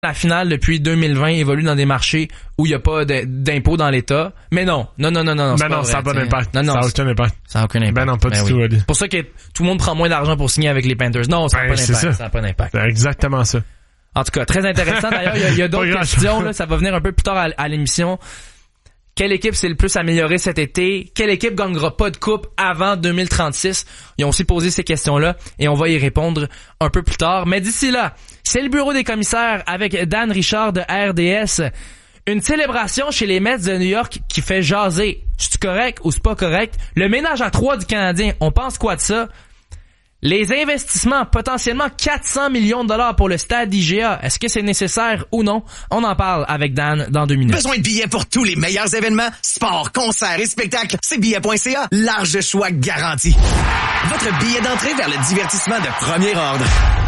La finale depuis 2020 évolue dans des marchés où il n'y a pas d'impôt dans l'État. Mais non. Ben non, ça n'a pas d'impact. Non, ça n'a aucun impact. Ça n'a aucun impact. Ben non, pas du tout, Ali. C'est pour ça que tout le monde prend moins d'argent pour signer avec les Panthers. Non, ça n'a pas d'impact. Ça n'a pas d'impact. C'est exactement ça. En tout cas, très intéressant. D'ailleurs, il y a d'autres questions, là. Ça va venir un peu plus tard à l'émission. Quelle équipe s'est le plus améliorée cet été? Quelle équipe gagnera pas de coupe avant 2036? Ils ont aussi posé ces questions-là et on va y répondre un peu plus tard. Mais d'ici là, c'est le bureau des commissaires avec Dan Richard de RDS. Une célébration chez les Mets de New York qui fait jaser. C'est correct ou c'est pas correct? Le ménage à 3 du Canadien, on pense quoi de ça? Les investissements, potentiellement 400 millions de dollars pour le stade IGA. Est-ce que c'est nécessaire ou non? On en parle avec Dan dans 2 minutes. Besoin de billets pour tous les meilleurs événements? Sport, concerts et spectacles? C'est billets.ca. Large choix garanti. Votre billet d'entrée vers le divertissement de premier ordre.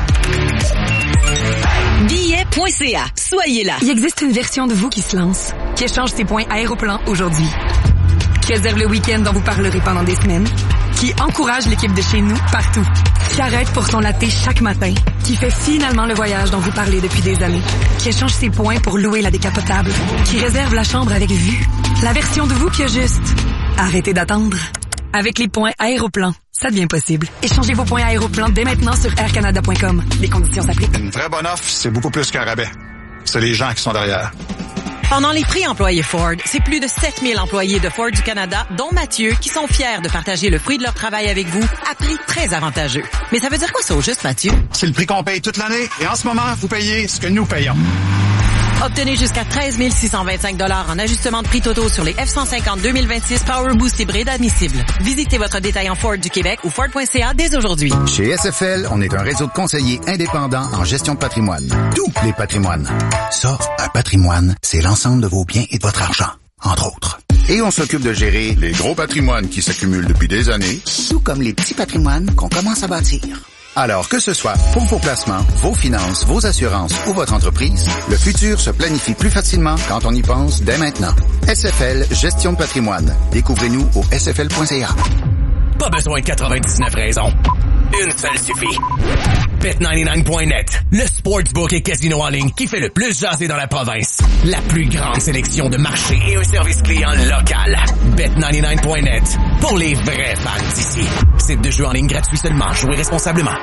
Billets.ca. Soyez là. Il existe une version de vous qui se lance, qui échange ses points Aéroplan aujourd'hui, qui réserve le week-end dont vous parlerez pendant des semaines, qui encourage l'équipe de chez nous partout, qui arrête pour son latte chaque matin, qui fait finalement le voyage dont vous parlez depuis des années, qui échange ses points pour louer la décapotable, qui réserve la chambre avec vue. La version de vous qui a juste arrêtez d'attendre. Avec les points Aéroplan, ça devient possible. Échangez vos points Aéroplan dès maintenant sur aircanada.com. Les conditions s'appliquent. Une vraie bonne offre, c'est beaucoup plus qu'un rabais. C'est les gens qui sont derrière. Pendant les prix employés Ford, c'est plus de 7000 employés de Ford du Canada, dont Mathieu, qui sont fiers de partager le fruit de leur travail avec vous à prix très avantageux. Mais ça veut dire quoi ça au juste, Mathieu? C'est le prix qu'on paye toute l'année et en ce moment, vous payez ce que nous payons. Obtenez jusqu'à 13 625 $ en ajustement de prix totaux sur les F-150 2026 Power Boost hybride admissibles. Visitez votre détaillant Ford du Québec ou Ford.ca dès aujourd'hui. Chez SFL, on est un réseau de conseillers indépendants en gestion de patrimoine. Tous les patrimoines. Ça, un patrimoine, c'est l'ensemble de vos biens et de votre argent, entre autres. Et on s'occupe de gérer les gros patrimoines qui s'accumulent depuis des années, tout comme les petits patrimoines qu'on commence à bâtir. Alors que ce soit pour vos placements, vos finances, vos assurances ou votre entreprise, le futur se planifie plus facilement quand on y pense dès maintenant. SFL Gestion de patrimoine. Découvrez-nous au sfl.ca. Pas besoin de 99 raisons. Une seule suffit. Bet99.net, le sportsbook et casino en ligne qui fait le plus jaser dans la province. La plus grande sélection de marchés et un service client local. Bet99.net, pour les vrais fans d'ici. Site de jeu en ligne gratuit seulement. Jouez responsablement.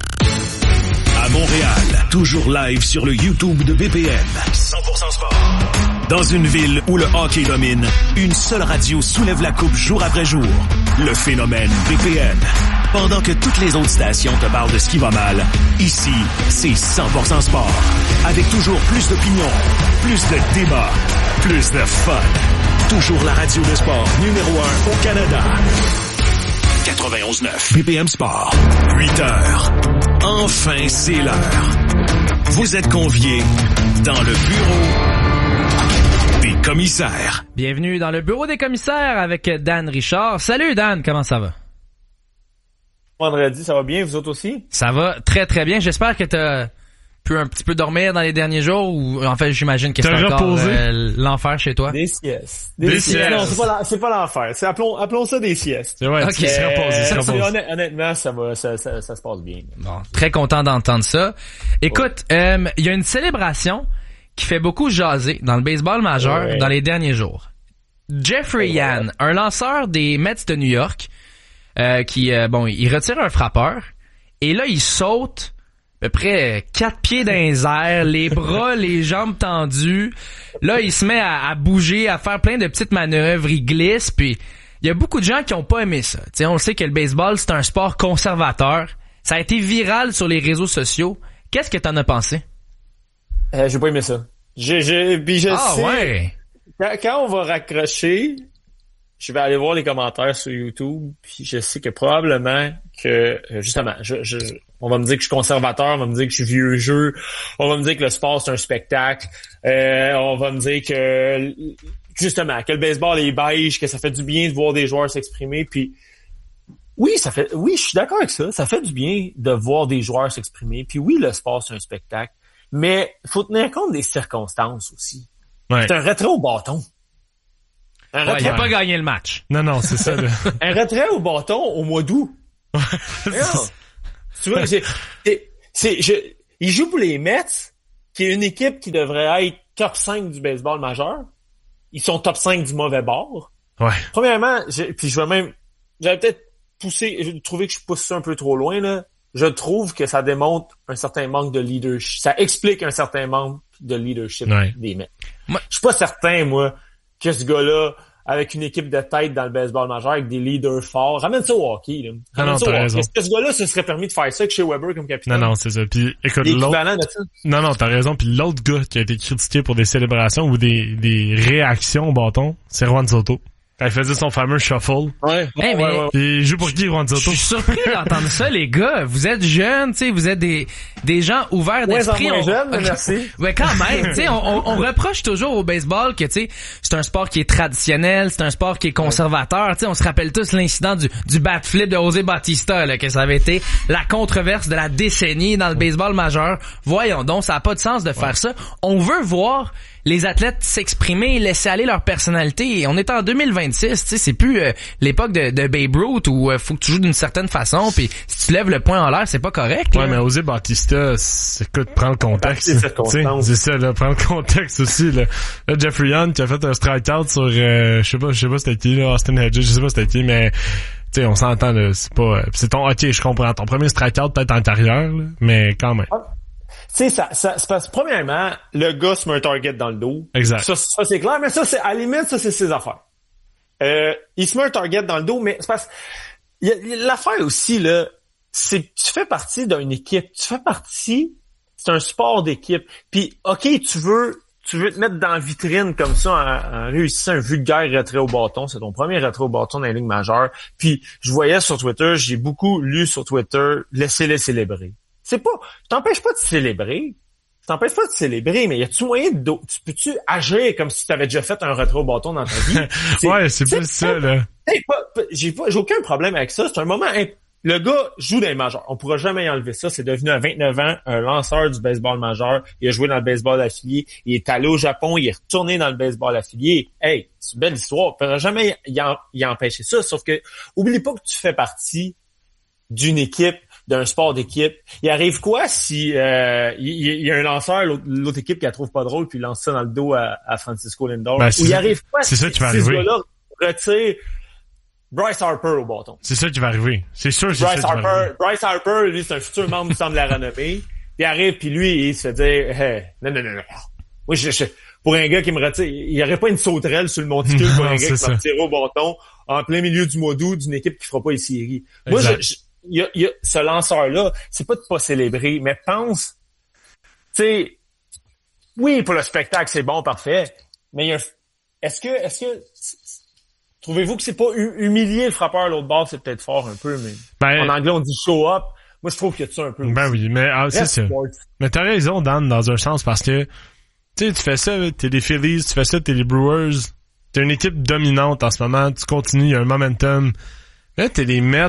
À Montréal, toujours live sur le YouTube de BPM. 100% sport. Dans une ville où le hockey domine, une seule radio soulève la coupe jour après jour. Le phénomène BPM. Pendant que toutes les autres stations te parlent de ce qui va mal, ici, c'est 100% sport. Avec toujours plus d'opinions, plus de débats, plus de fun. Toujours la radio de sport numéro 1 au Canada. 91.9 BPM Sport. 8 heures. Enfin, c'est l'heure. Vous êtes conviés dans le bureau des commissaires. Bienvenue dans le bureau des commissaires avec Dan Richard. Salut Dan, comment ça va? Vendredi, ça va bien, vous autres aussi? Ça va très très bien. J'espère que t'as pu un petit peu dormir dans les derniers jours ou en fait j'imagine que c'est encore l'enfer chez toi. Des siestes. Des siestes. Non, c'est pas l'enfer. C'est appelons ça des siestes. C'est vrai, okay. Honnêtement, ça se passe bien. Bon, très content d'entendre ça. Écoute, il y a une célébration qui fait beaucoup jaser dans le baseball majeur dans les derniers jours. Jeffrey Yan, un lanceur des Mets de New York, il retire un frappeur et là il saute à peu près 4 pieds dans les airs, les bras, les jambes tendues. Là, il se met à bouger, à faire plein de petites manœuvres, il glisse, puis il y a beaucoup de gens qui ont pas aimé ça. T'sais, on le sait que le baseball, c'est un sport conservateur. Ça a été viral sur les réseaux sociaux. Qu'est-ce que t'en as pensé? J'ai pas aimé ça. Puis je sais, ouais. Quand on va raccrocher, je vais aller voir les commentaires sur YouTube, puis je sais que probablement que, justement, on va me dire que je suis conservateur, on va me dire que je suis vieux jeu, on va me dire que le sport c'est un spectacle, on va me dire que, justement, que le baseball est beige, que ça fait du bien de voir des joueurs s'exprimer, puis oui, je suis d'accord avec ça, ça fait du bien de voir des joueurs s'exprimer, puis oui, le sport c'est un spectacle, mais faut tenir compte des circonstances aussi. Ouais. C'est un retrait au bâton. Il n'a pas gagné le match. Non, c'est ça. Là. Un retrait au bâton au mois d'août. Tu vois, il joue pour les Mets. qui est une équipe qui devrait être top 5 du baseball majeur. Ils sont top 5 du mauvais bord. Ouais. Premièrement, j'avais peut-être trouvé que je pousse ça un peu trop loin, là. Je trouve que ça démontre un certain manque de leadership. Ça explique un certain manque de leadership des Mets. Je suis pas certain, moi, que ce gars-là, avec une équipe de tête dans le baseball majeur, avec des leaders forts, ramène ça au hockey, là. Ramène ça au hockey. Est-ce que ce gars-là se serait permis de faire ça avec Shea Weber comme capitaine? Non, c'est ça. Puis, écoute, l'autre... Non, t'as raison. Puis l'autre gars qui a été critiqué pour des célébrations ou des réactions au bâton, c'est Juan Soto. Quand il faisait son fameux shuffle. Ouais. Il joue pour qui, Juan Soto? Je suis surpris d'entendre ça, les gars. Vous êtes jeunes, tu sais, vous êtes des gens ouverts d'esprit. Moins jeunes, merci. Ouais, quand même. Tu sais, on reproche toujours au baseball que, tu sais, c'est un sport qui est traditionnel, c'est un sport qui est conservateur. Tu sais, on se rappelle tous l'incident du bat flip de José Bautista, là, que ça avait été la controverse de la décennie dans le baseball majeur. Voyons donc, ça a pas de sens de faire ça. On veut voir les athlètes s'exprimer, laisser aller leur personnalité. Et on est en 2026, tu sais, c'est plus l'époque de Babe Ruth où faut que tu joues d'une certaine façon, puis si tu lèves le poing en l'air, c'est pas correct. Ouais, mais José Bautista, écoute, prends le contexte. C'est ça, là, prends le contexte aussi. Là, Jeffrey Young qui a fait un strikeout sur, je sais pas c'était qui, là, Austin Hedges, je sais pas c'était qui, mais tu sais, on s'entend, là, c'est pas, c'est ton, ok, je comprends, ton premier strikeout peut-être en carrière, là, mais quand même. Tu sais, ça se passe, premièrement, le gars se met un target dans le dos. Exact. Ça c'est clair, mais ça, c'est, à la limite, ça, c'est ses affaires. Il se met un target dans le dos, mais c'est parce, l'affaire aussi, là, c'est que tu fais partie d'une équipe. C'est un sport d'équipe. Puis, ok, tu veux te mettre dans la vitrine comme ça en réussissant un vulgaire retrait au bâton. C'est ton premier retrait au bâton dans la Ligue majeure. Puis, je voyais sur Twitter, j'ai beaucoup lu sur Twitter, laissez-les célébrer. C'est pas, t'empêches pas de célébrer, mais y a-tu moyen peux-tu agir comme si t'avais déjà fait un retrait au bâton dans ta vie? Ouais, c'est plus ça, là. J'ai aucun problème avec ça. C'est un moment, le gars joue dans les majeurs. On pourra jamais y enlever ça. C'est devenu à 29 ans un lanceur du baseball majeur. Il a joué dans le baseball affilié. Il est allé au Japon. Il est retourné dans le baseball affilié. Hey, c'est une belle histoire. On pourra jamais y empêcher ça. Sauf que, oublie pas que tu fais partie d'une équipe, d'un sport d'équipe. Il arrive quoi si il y a un lanceur, l'autre équipe qui la trouve pas drôle, puis il lance ça dans le dos à Francisco Lindor? Ben, ou il arrive quoi si ce gars-là retire Bryce Harper au bâton? C'est ça qui va arriver. C'est sûr que c'est ça qui va arriver. Bryce Harper, lui, c'est un futur membre du Centre de la renommée. Il arrive, puis lui, il se fait dire, hey, non. Moi, pour un gars qui me retire, il y aurait pas une sauterelle sur le monticule pour un gars qui va retirer au bâton en plein milieu du mois d'août d'une équipe qui fera pas les séries. Moi, il y a ce lanceur-là, c'est pas de pas célébrer, mais pense, tu sais, oui, pour le spectacle, c'est bon, parfait, mais est-ce que trouvez-vous que c'est pas humilier le frappeur à l'autre bord, c'est peut-être fort un peu, mais en anglais, on dit show up. Moi, je trouve qu'il y a ça un peu. Ben oui, mais c'est ça. Mais t'as raison, Dan, dans un sens, parce que, tu sais, tu fais ça, t'es les Phillies, tu fais ça, t'es les Brewers, t'es une équipe dominante en ce moment, tu continues, il y a un momentum. Là, t'es les Mets,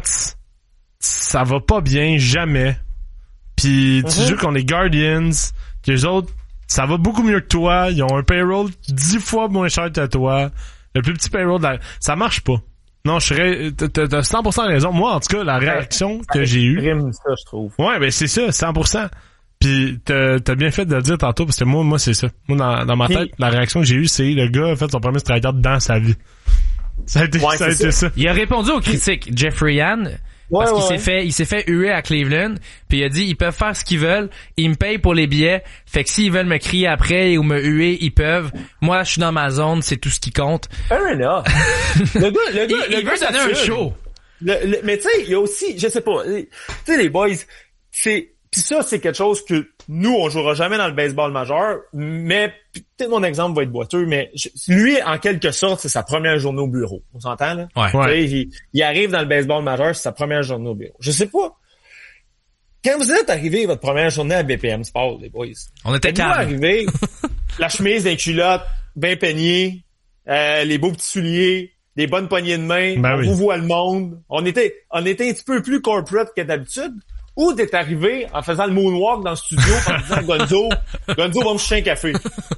ça va pas bien, jamais. Puis tu joues contre les Guardians, que les autres, ça va beaucoup mieux que toi. Ils ont un payroll 10 fois moins cher que toi. Le plus petit payroll, ça marche pas. Non, t'as 100% raison. Moi, en tout cas, la réaction que j'ai eue... ça, je trouve. Ouais, ben c'est ça, 100%. Puis t'as bien fait de le dire tantôt, parce que moi c'est ça. Moi, dans ma tête, la réaction que j'ai eue, c'est le gars a fait son premier strikeout dans sa vie. Ça a été ça. Il a répondu aux critiques, Jeffrey Young. Parce qu'il s'est fait huer à Cleveland, puis il a dit ils peuvent faire ce qu'ils veulent, ils me payent pour les billets, fait que s'ils veulent me crier après ou me huer, ils peuvent. Moi, je suis dans ma zone, c'est tout ce qui compte. Fair enough. le gars il veut donner un show. Mais tu sais, il y a aussi, je sais pas, tu sais les boys, pis ça c'est quelque chose que nous on jouera jamais dans le baseball majeur, mais peut-être mon exemple va être boiteux, mais lui en quelque sorte c'est sa première journée au bureau. On s'entend là? Ouais. Il arrive dans le baseball majeur, c'est sa première journée au bureau. Je sais pas. Quand vous êtes arrivé votre première journée à BPM Sport, les boys, on était calme. Arrivé, la chemise, les culottes, bien peignées, les beaux petits souliers, des bonnes poignées de main, vous voit le monde. On était un petit peu plus corporate que d'habitude. Ou d'être arrivé en faisant le moonwalk dans le studio en disant Gonzo va me chercher un café.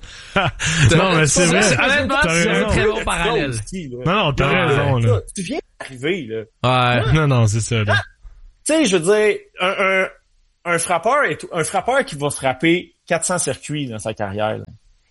Non, mais c'est vrai. C'est un très bon parallèle. Non, t'as raison, là. Tu viens d'arriver, là. Ouais. Non, c'est ça, là. Tu sais, je veux dire, un frappeur qui va frapper 400 circuits dans sa carrière,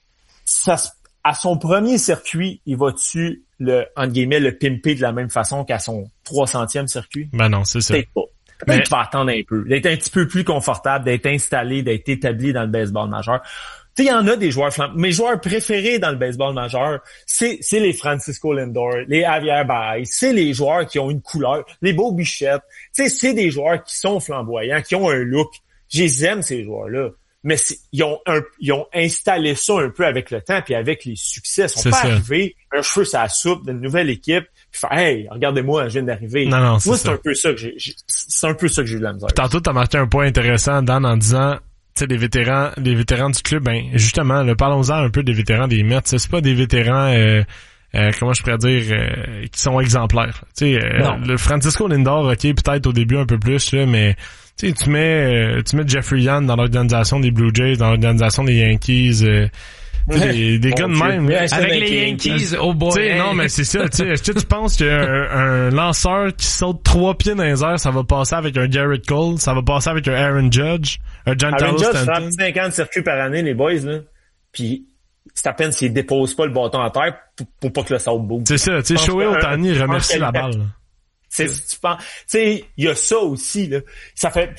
là, à son premier circuit, il va-tu entre guillemets, le pimper de la même façon qu'à son 300e circuit? Ben non, c'est ça. Peut-être pas. Peut-être qu'il va attendre un peu, d'être un petit peu plus confortable, d'être installé, d'être établi dans le baseball majeur. Tu sais, il y en a des joueurs mes joueurs préférés dans le baseball majeur, c'est les Francisco Lindor, les Javier Baez, c'est les joueurs qui ont une couleur, les Bo Bichette. Tu sais, c'est des joueurs qui sont flamboyants, qui ont un look. Je les aime, ces joueurs-là. Mais ils ont installé ça un peu avec le temps puis avec les succès. Ils sont pas arrivés un cheveu sur la soupe d'une nouvelle équipe puis faire hey, regardez-moi, je viens d'arriver. Non, moi, c'est un peu ça que c'est un peu ça que j'ai eu de la misère. Tantôt, t'as marqué un point intéressant, Dan, en disant, tu sais, les vétérans du club, ben, justement, parlons-en un peu des vétérans des Mets. C'est pas des vétérans, comment je pourrais dire, qui sont exemplaires. Tu sais, le Francisco Lindor, ok, peut-être au début un peu plus, là, mais tu sais, tu mets Jeffrey Young dans l'organisation des Blue Jays, dans l'organisation des Yankees, des gars de même. Avec les Yankees, oh boy. Tu sais, non, mais c'est ça, tu sais. Est-ce que tu penses qu'un lanceur qui saute 3 pieds dans les airs, ça va passer avec un Garrett Cole, ça va passer avec un Aaron Judge, un Giancarlo Stanton? Aaron Judge frappe 50 circuits par année, les boys, là. Puis, c'est à peine s'il dépose pas le bâton à terre pour pas que le sable bouge. C'est ça, tu sais, Shohei Ohtani remercie la balle. Tu sais, il y a ça aussi, là. Ça fait,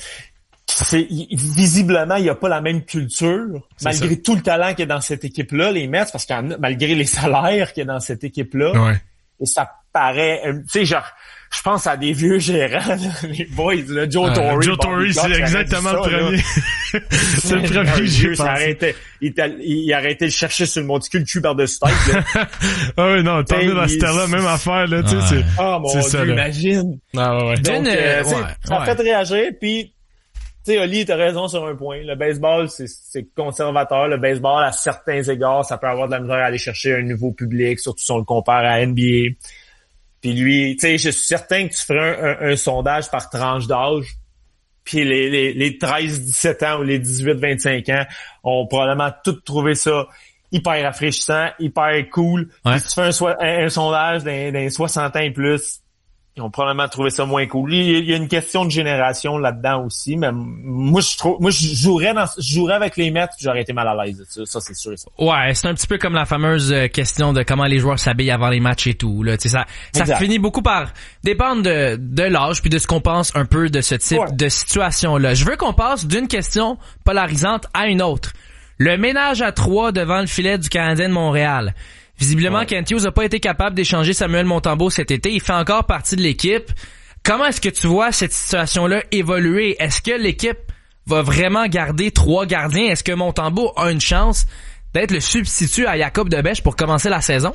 visiblement, il y a pas la même culture, malgré tout le talent qu'il y a dans cette équipe-là, les Mets, parce que malgré les salaires qu'il y a dans cette équipe-là. Ouais. Et ça paraît, tu sais, genre, je pense à des vieux gérants, là, les boys, là, Joe Torre. Joe Torre, c'est exactement le premier. C'est le premier que j'ai pensé. Il arrêtait de chercher sur le monticule cul par-dessus tête, là. Ah oui, non, t'en es dans cette là même affaire, là, tu sais, c'est. Ah, mon Dieu, imagine. Ah ouais. Donc, ça a fait réagir, puis, tu sais, Oli, t'as raison sur un point. Le baseball, c'est conservateur. Le baseball, à certains égards, ça peut avoir de la misère à aller chercher un nouveau public, surtout si on le compare à NBA. Puis lui, tu sais, je suis certain que tu ferais un sondage par tranche d'âge. Puis les 13-17 ans ou les 18-25 ans ont probablement tous trouvé ça hyper rafraîchissant, hyper cool. Ouais. Puis si tu fais un sondage d'un 60 ans et plus, ils ont probablement trouvé ça moins cool. Il y a une question de génération là-dedans aussi, mais moi je jouerais avec les Mets, j'aurais été mal à l'aise de ça, c'est sûr. Ça. Ouais, c'est un petit peu comme la fameuse question de comment les joueurs s'habillent avant les matchs et tout. Là, tu sais, ça finit beaucoup par dépendre de l'âge puis de ce qu'on pense un peu de ce type de situation-là. Je veux qu'on passe d'une question polarisante à une autre. Le ménage à 3 devant le filet du Canadien de Montréal. Visiblement, Kent Hughes n'a pas été capable d'échanger Samuel Montembeault cet été. Il fait encore partie de l'équipe. Comment est-ce que tu vois cette situation-là évoluer? Est-ce que l'équipe va vraiment garder 3 gardiens? Est-ce que Montembeault a une chance d'être le substitut à Jacob Debèche pour commencer la saison?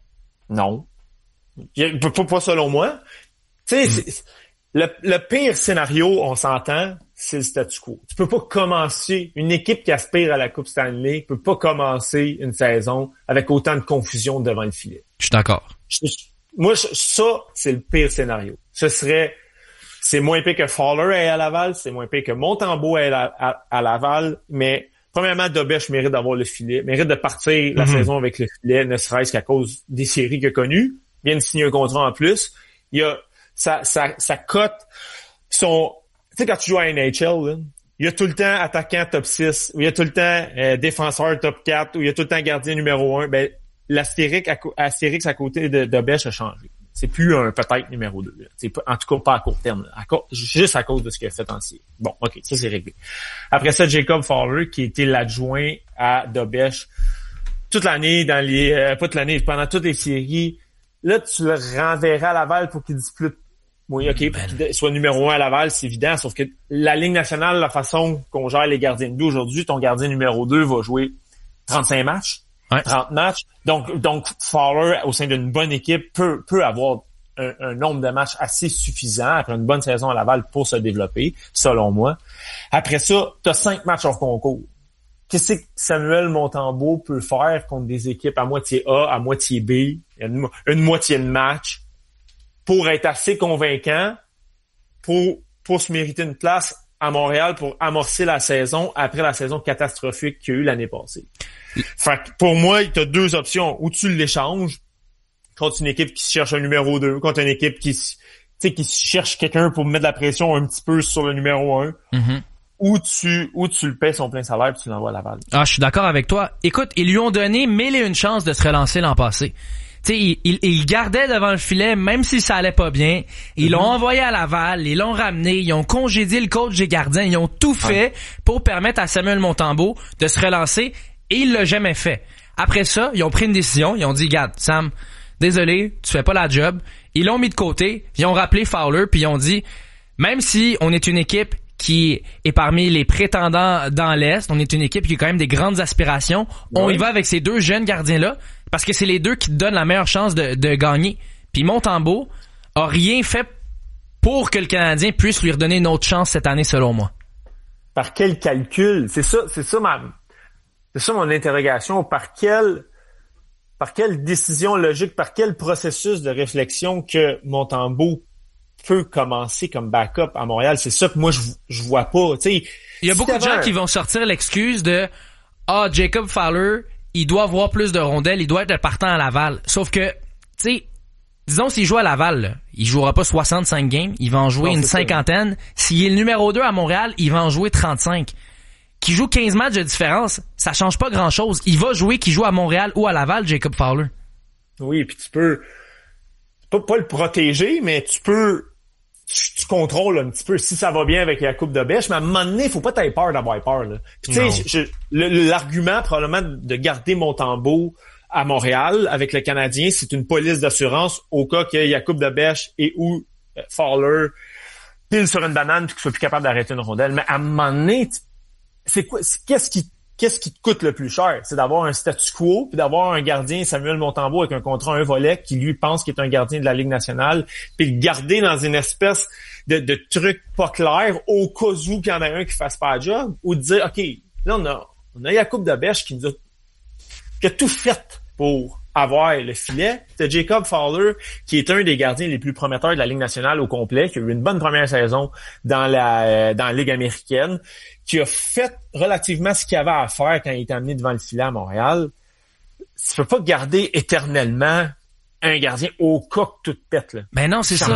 Non. Pas selon moi. Tu sais, le pire scénario, on s'entend, c'est le statu quo. Tu peux pas commencer, une équipe qui aspire à la Coupe Stanley peut pas commencer une saison avec autant de confusion devant le filet. Je suis d'accord. Moi, ça, c'est le pire scénario. C'est moins pire que Fowler est à Laval, c'est moins pire que Montembeault est à Laval, mais premièrement, Dobèche mérite d'avoir le filet, mérite de partir la saison avec le filet, ne serait-ce qu'à cause des séries qu'il a connues. Il vient de signer un contrat en plus. Il y a sa cote, tu sais, quand tu joues à NHL, là, il y a tout le temps attaquant top 6, ou il y a tout le temps défenseur top 4, ou il y a tout le temps gardien numéro 1. Ben, l'astérix à côté de Dobèche a changé. C'est plus un peut-être numéro 2. C'est pas, en tout cas, pas à court terme. Juste à cause de ce qu'il a fait en série. Bon, OK, ça c'est réglé. Après ça, Jacob Fowler, qui était l'adjoint à Dobèche toute l'année, pas toute l'année, pendant toutes les séries. Là, tu le renverras à Laval pour qu'il dispute. Oui, OK, pour qu'il soit numéro 1 à Laval, c'est évident, sauf que la Ligue nationale, la façon qu'on gère les gardiens de but aujourd'hui, ton gardien numéro 2 va jouer 35 matchs, 30 matchs. Donc Fowler, au sein d'une bonne équipe, peut avoir un nombre de matchs assez suffisant après une bonne saison à Laval pour se développer, selon moi. Après ça, tu as 5 matchs hors concours. Qu'est-ce que Samuel Montembeault peut faire contre des équipes à moitié A, à moitié B, une moitié de match, pour être assez convaincant pour se mériter une place à Montréal pour amorcer la saison après la saison catastrophique qu'il y a eu l'année passée. Fait que pour moi, tu as 2 options. Ou tu l'échanges contre une équipe qui cherche un numéro 2, contre une équipe qui cherche quelqu'un pour mettre de la pression un petit peu sur le numéro 1. ou tu le payes son plein salaire puis tu l'envoies à Laval. Ah, je suis d'accord avec toi. Écoute, ils lui ont donné 1001 chances de se relancer l'an passé. Tu sais, ils gardaient devant le filet, même si ça allait pas bien. Ils l'ont envoyé à Laval, ils l'ont ramené, ils ont congédié le coach des gardiens, ils ont tout fait pour permettre à Samuel Montembeault de se relancer et il l'a jamais fait. Après ça, ils ont pris une décision, ils ont dit, regarde, Sam, désolé, tu fais pas la job. Ils l'ont mis de côté, ils ont rappelé Fowler puis ils ont dit, même si on est une équipe qui est parmi les prétendants dans l'Est, on est une équipe qui a quand même des grandes aspirations, on y va avec ces deux jeunes gardiens-là, parce que c'est les deux qui te donnent la meilleure chance de gagner. Puis Montembeault a rien fait pour que le Canadien puisse lui redonner une autre chance cette année, selon moi. Par quel calcul? C'est ça mon interrogation. Par quelle décision logique, par quel processus de réflexion que Montembeault peut commencer comme backup à Montréal? C'est ça que moi je vois pas. T'sais, il y a beaucoup de gens qui vont sortir l'excuse de Jacob Fowler, il doit avoir plus de rondelles, il doit être le partant à Laval. Sauf que, tu sais, disons s'il joue à Laval, là, il jouera pas 65 games, il va en jouer une cinquantaine. S'il est le numéro 2 à Montréal, il va en jouer 35. Qui joue 15 matchs de différence, ça change pas grand-chose. Il va jouer qu'il joue à Montréal ou à Laval, Jacob Fowler. Oui, puis tu peux pas le protéger, mais tu contrôles un petit peu si ça va bien avec la coupe de bêche, mais à un moment donné, il faut pas t'avoir peur d'avoir peur, là. Puis tu sais, l'argument probablement de garder Montembeault à Montréal avec le Canadien, c'est une police d'assurance au cas qu'il y a coupe de bêche et où Fowler pile sur une banane puis qu'il soit plus capable d'arrêter une rondelle. Mais à un moment donné, qu'est-ce qui te coûte le plus cher? C'est d'avoir un statu quo puis d'avoir un gardien, Samuel Montembeault, avec un contrat à un volet qui lui pense qu'il est un gardien de la Ligue nationale, puis le garder dans une espèce de truc pas clair au cas où qu'il y en a un qui fasse pas le job, ou de dire, OK, là, on a Jacob Debèche qui a tout fait pour avoir le filet. C'est Jacob Fowler, qui est un des gardiens les plus prometteurs de la Ligue nationale au complet, qui a eu une bonne première saison dans la Ligue américaine, qui a fait relativement ce qu'il avait à faire quand il était amené devant le filet à Montréal. Tu peux pas garder éternellement un gardien au cas que tout pète, là. Ben non, c'est ça.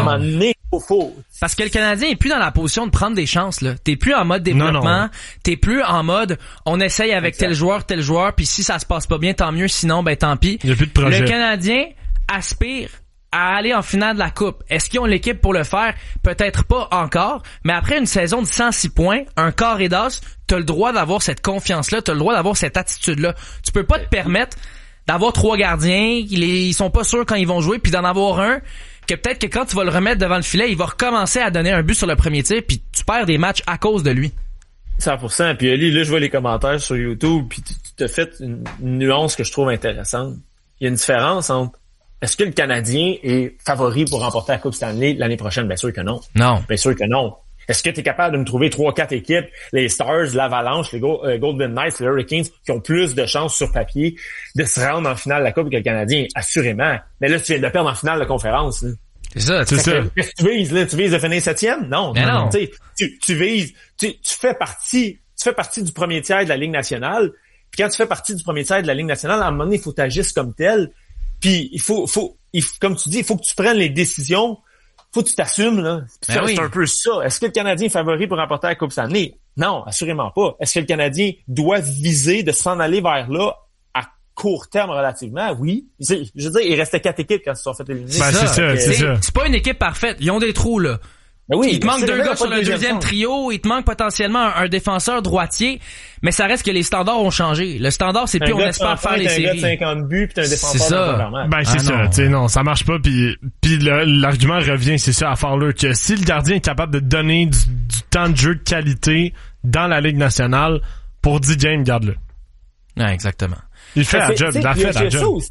Faux. Parce que le Canadien est plus dans la position de prendre des chances, là. T'es plus en mode développement. T'es plus en mode, on essaye avec tel joueur, puis si ça se passe pas bien, tant mieux, sinon, ben tant pis. Il y a plus de projet. Le Canadien aspire à aller en finale de la Coupe. Est-ce qu'ils ont l'équipe pour le faire? Peut-être pas encore, mais après une saison de 106 points, un carré d'as, t'as le droit d'avoir cette confiance-là, t'as le droit d'avoir cette attitude-là. Tu peux pas te permettre d'avoir 3 gardiens, ils sont pas sûrs quand ils vont jouer, puis d'en avoir un que peut-être que quand tu vas le remettre devant le filet, il va recommencer à donner un but sur le premier tir, puis tu perds des matchs à cause de lui. 100%. Puis Ali, là, je vois les commentaires sur YouTube, puis tu t'as fait une nuance que je trouve intéressante. Il y a une différence entre est-ce que le Canadien est favori pour remporter la Coupe Stanley l'année prochaine? Bien sûr que non. Non. Bien sûr que non. Est-ce que tu es capable de me trouver 3-4 équipes, les Stars, l'Avalanche, les Golden Knights, les Hurricanes, qui ont plus de chances sur papier de se rendre en finale de la Coupe que le Canadien? Assurément. Mais là, tu viens de perdre en finale de conférence. Là. C'est ça. Qu'est-ce que tu vises, là? Tu vises de finir 7e? Non. Non. Tu vises, tu fais partie du premier tiers de la Ligue nationale. Puis quand tu fais partie du premier tiers de la Ligue nationale, à un moment donné, il faut t'agir comme tel. Puis il faut, comme tu dis, il faut que tu prennes les décisions. Faut que tu t'assumes, là. C'est un peu ça. Est-ce que le Canadien est favori pour remporter la Coupe Stanley? Non, assurément pas. Est-ce que le Canadien doit viser de s'en aller vers là à court terme relativement? Oui. Je veux dire, il restait 4 équipes quand ils se sont fait éliminer. Ben, c'est ça. C'est pas une équipe parfaite. Ils ont des trous, là. Ben oui, il te manque 2 gars sur le deuxième trio, il te manque potentiellement un défenseur droitier, mais ça reste que les standards ont changé. Le standard, c'est plus on espère faire les séries. Un gars de 50 buts pis t'as un défenseur de Ben c'est ça, tu sais, non, ça marche pas puis l'argument revient, c'est ça, à Fowler, que si le gardien est capable de donner du temps de jeu de qualité dans la Ligue nationale, pour 10 games, garde-le. Ouais, exactement. Il fait la job, il a fait la job.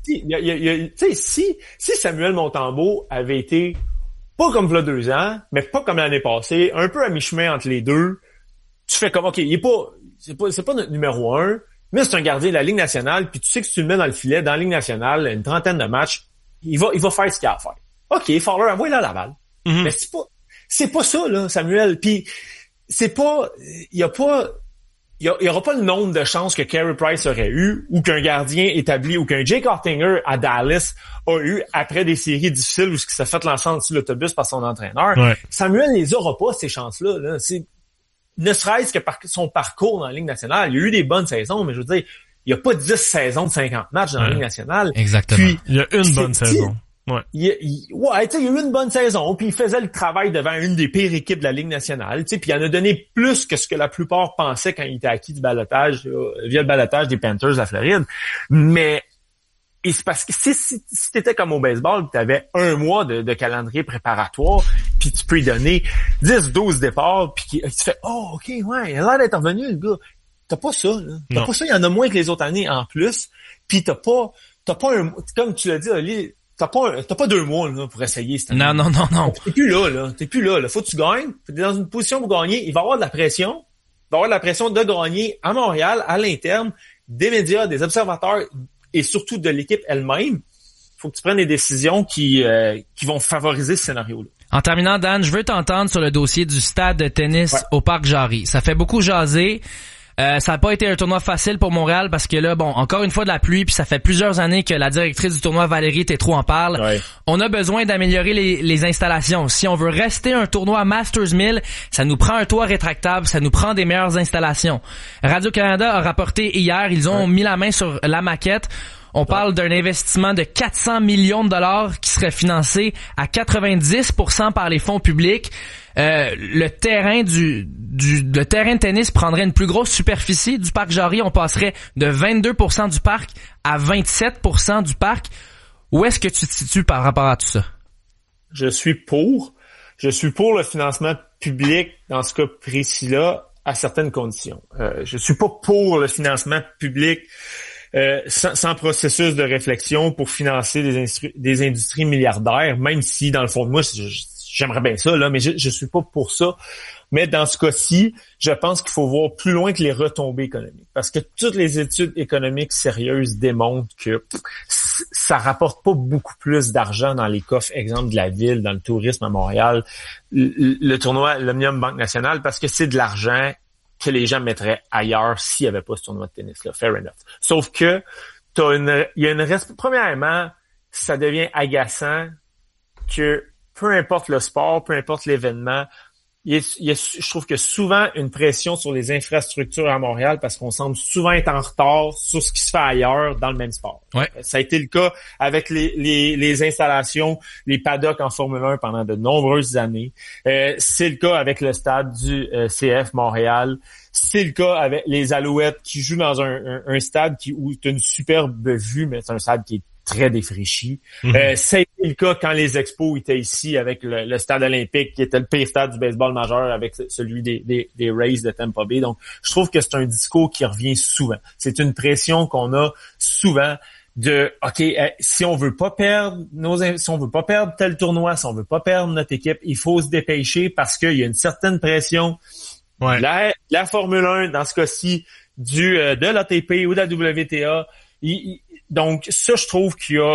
Tu sais, si Samuel Montembeault avait été pas comme v'là 2 ans, mais pas comme l'année passée, un peu à mi-chemin entre les deux. Tu fais comme, OK, c'est pas notre numéro 1, mais c'est un gardien de la Ligue nationale, puis tu sais que si tu le mets dans le filet, dans la Ligue nationale, une trentaine de matchs, il va faire ce qu'il a à faire. OK, Fowler, envoie-le à Laval. Mm-hmm. Mais c'est pas ça, là, Samuel. Puis c'est pas, il y aura pas le nombre de chances que Carey Price aurait eu, ou qu'un gardien établi, ou qu'un Jake Oettinger à Dallas a eu après des séries difficiles où il s'est fait lancer dessus l'autobus par son entraîneur. Ouais. Samuel les aura pas, ces chances-là. Là. ne serait-ce que par son parcours dans la Ligue nationale, il y a eu des bonnes saisons, mais je veux dire, il n'y a pas 10 saisons de 50 matchs dans la Ligue nationale. Exactement. Puis, il y a une bonne saison. Ouais. Il y a eu une bonne saison, puis il faisait le travail devant une des pires équipes de la Ligue nationale, puis il en a donné plus que ce que la plupart pensaient quand il était acquis du ballottage, via le ballottage des Panthers de la Floride. Mais et c'est parce que si t'étais comme au baseball, tu avais un mois de calendrier préparatoire, puis tu peux lui donner 10-12 départs, puis tu fais « Oh, OK, ouais, il a l'air d'être revenu, le gars. » T'as pas ça, là. T'as pas ça, il y en a moins que les autres années en plus, puis t'as pas un... Comme tu l'as dit, Ali, t'as pas 2 mois là, pour essayer cette année. Non. T'es plus là. Faut que tu gagnes. T'es dans une position pour gagner. Il va y avoir de la pression. Il va y avoir de la pression de gagner à Montréal, à l'interne, des médias, des observateurs et surtout de l'équipe elle-même. Faut que tu prennes des décisions qui vont favoriser ce scénario-là. En terminant, Dan, je veux t'entendre sur le dossier du stade de tennis au Parc Jarry. Ça fait beaucoup jaser. Ça n'a pas été un tournoi facile pour Montréal parce que là, bon, encore une fois de la pluie, puis ça fait plusieurs années que la directrice du tournoi, Valérie Tétrault, en parle. Ouais. On a besoin d'améliorer les installations. Si on veut rester un tournoi Masters 1000, ça nous prend un toit rétractable, ça nous prend des meilleures installations. Radio-Canada a rapporté hier, ils ont mis la main sur la maquette. On parle d'un investissement de 400 millions de dollars qui serait financé à 90% par les fonds publics. Le terrain le terrain de tennis prendrait une plus grosse superficie du parc Jarry. On passerait de 22% du parc à 27% du parc. Où est-ce que tu te situes par rapport à tout ça? Je suis pour le financement public dans ce cas précis-là à certaines conditions. Je suis pas pour le financement public sans processus de réflexion pour financer des industries milliardaires, même si dans le fond de moi j'aimerais bien ça là, mais je suis pas pour ça. Mais dans ce cas-ci, je pense qu'il faut voir plus loin que les retombées économiques, parce que toutes les études économiques sérieuses démontrent que ça rapporte pas beaucoup plus d'argent dans les coffres, exemple de la ville, dans le tourisme à Montréal, le tournoi l'Omnium Banque Nationale, parce que c'est de l'argent que les gens mettraient ailleurs s'il n'y avait pas ce tournoi de tennis-là. Fair enough. Sauf que premièrement, ça devient agaçant que peu importe le sport, peu importe l'événement, je trouve que souvent une pression sur les infrastructures à Montréal parce qu'on semble souvent être en retard sur ce qui se fait ailleurs dans le même sport. Ouais. Ça a été le cas avec les installations, les paddocks en Formule 1 pendant de nombreuses années. C'est le cas avec le stade du CF Montréal. C'est le cas avec les Alouettes qui jouent dans un stade où tu as une superbe vue, mais c'est un stade qui est très défraîchi. C'est le cas quand les Expos étaient ici avec le stade olympique qui était le pire stade du baseball majeur avec celui des Rays de Tampa Bay. Donc, je trouve que c'est un discours qui revient souvent. C'est une pression qu'on a souvent de OK, si on veut pas perdre tel tournoi, si on veut pas perdre notre équipe, il faut se dépêcher parce qu'il y a une certaine pression. Ouais. La Formule 1, dans ce cas-ci, de l'ATP ou de la WTA. Donc, ça, je trouve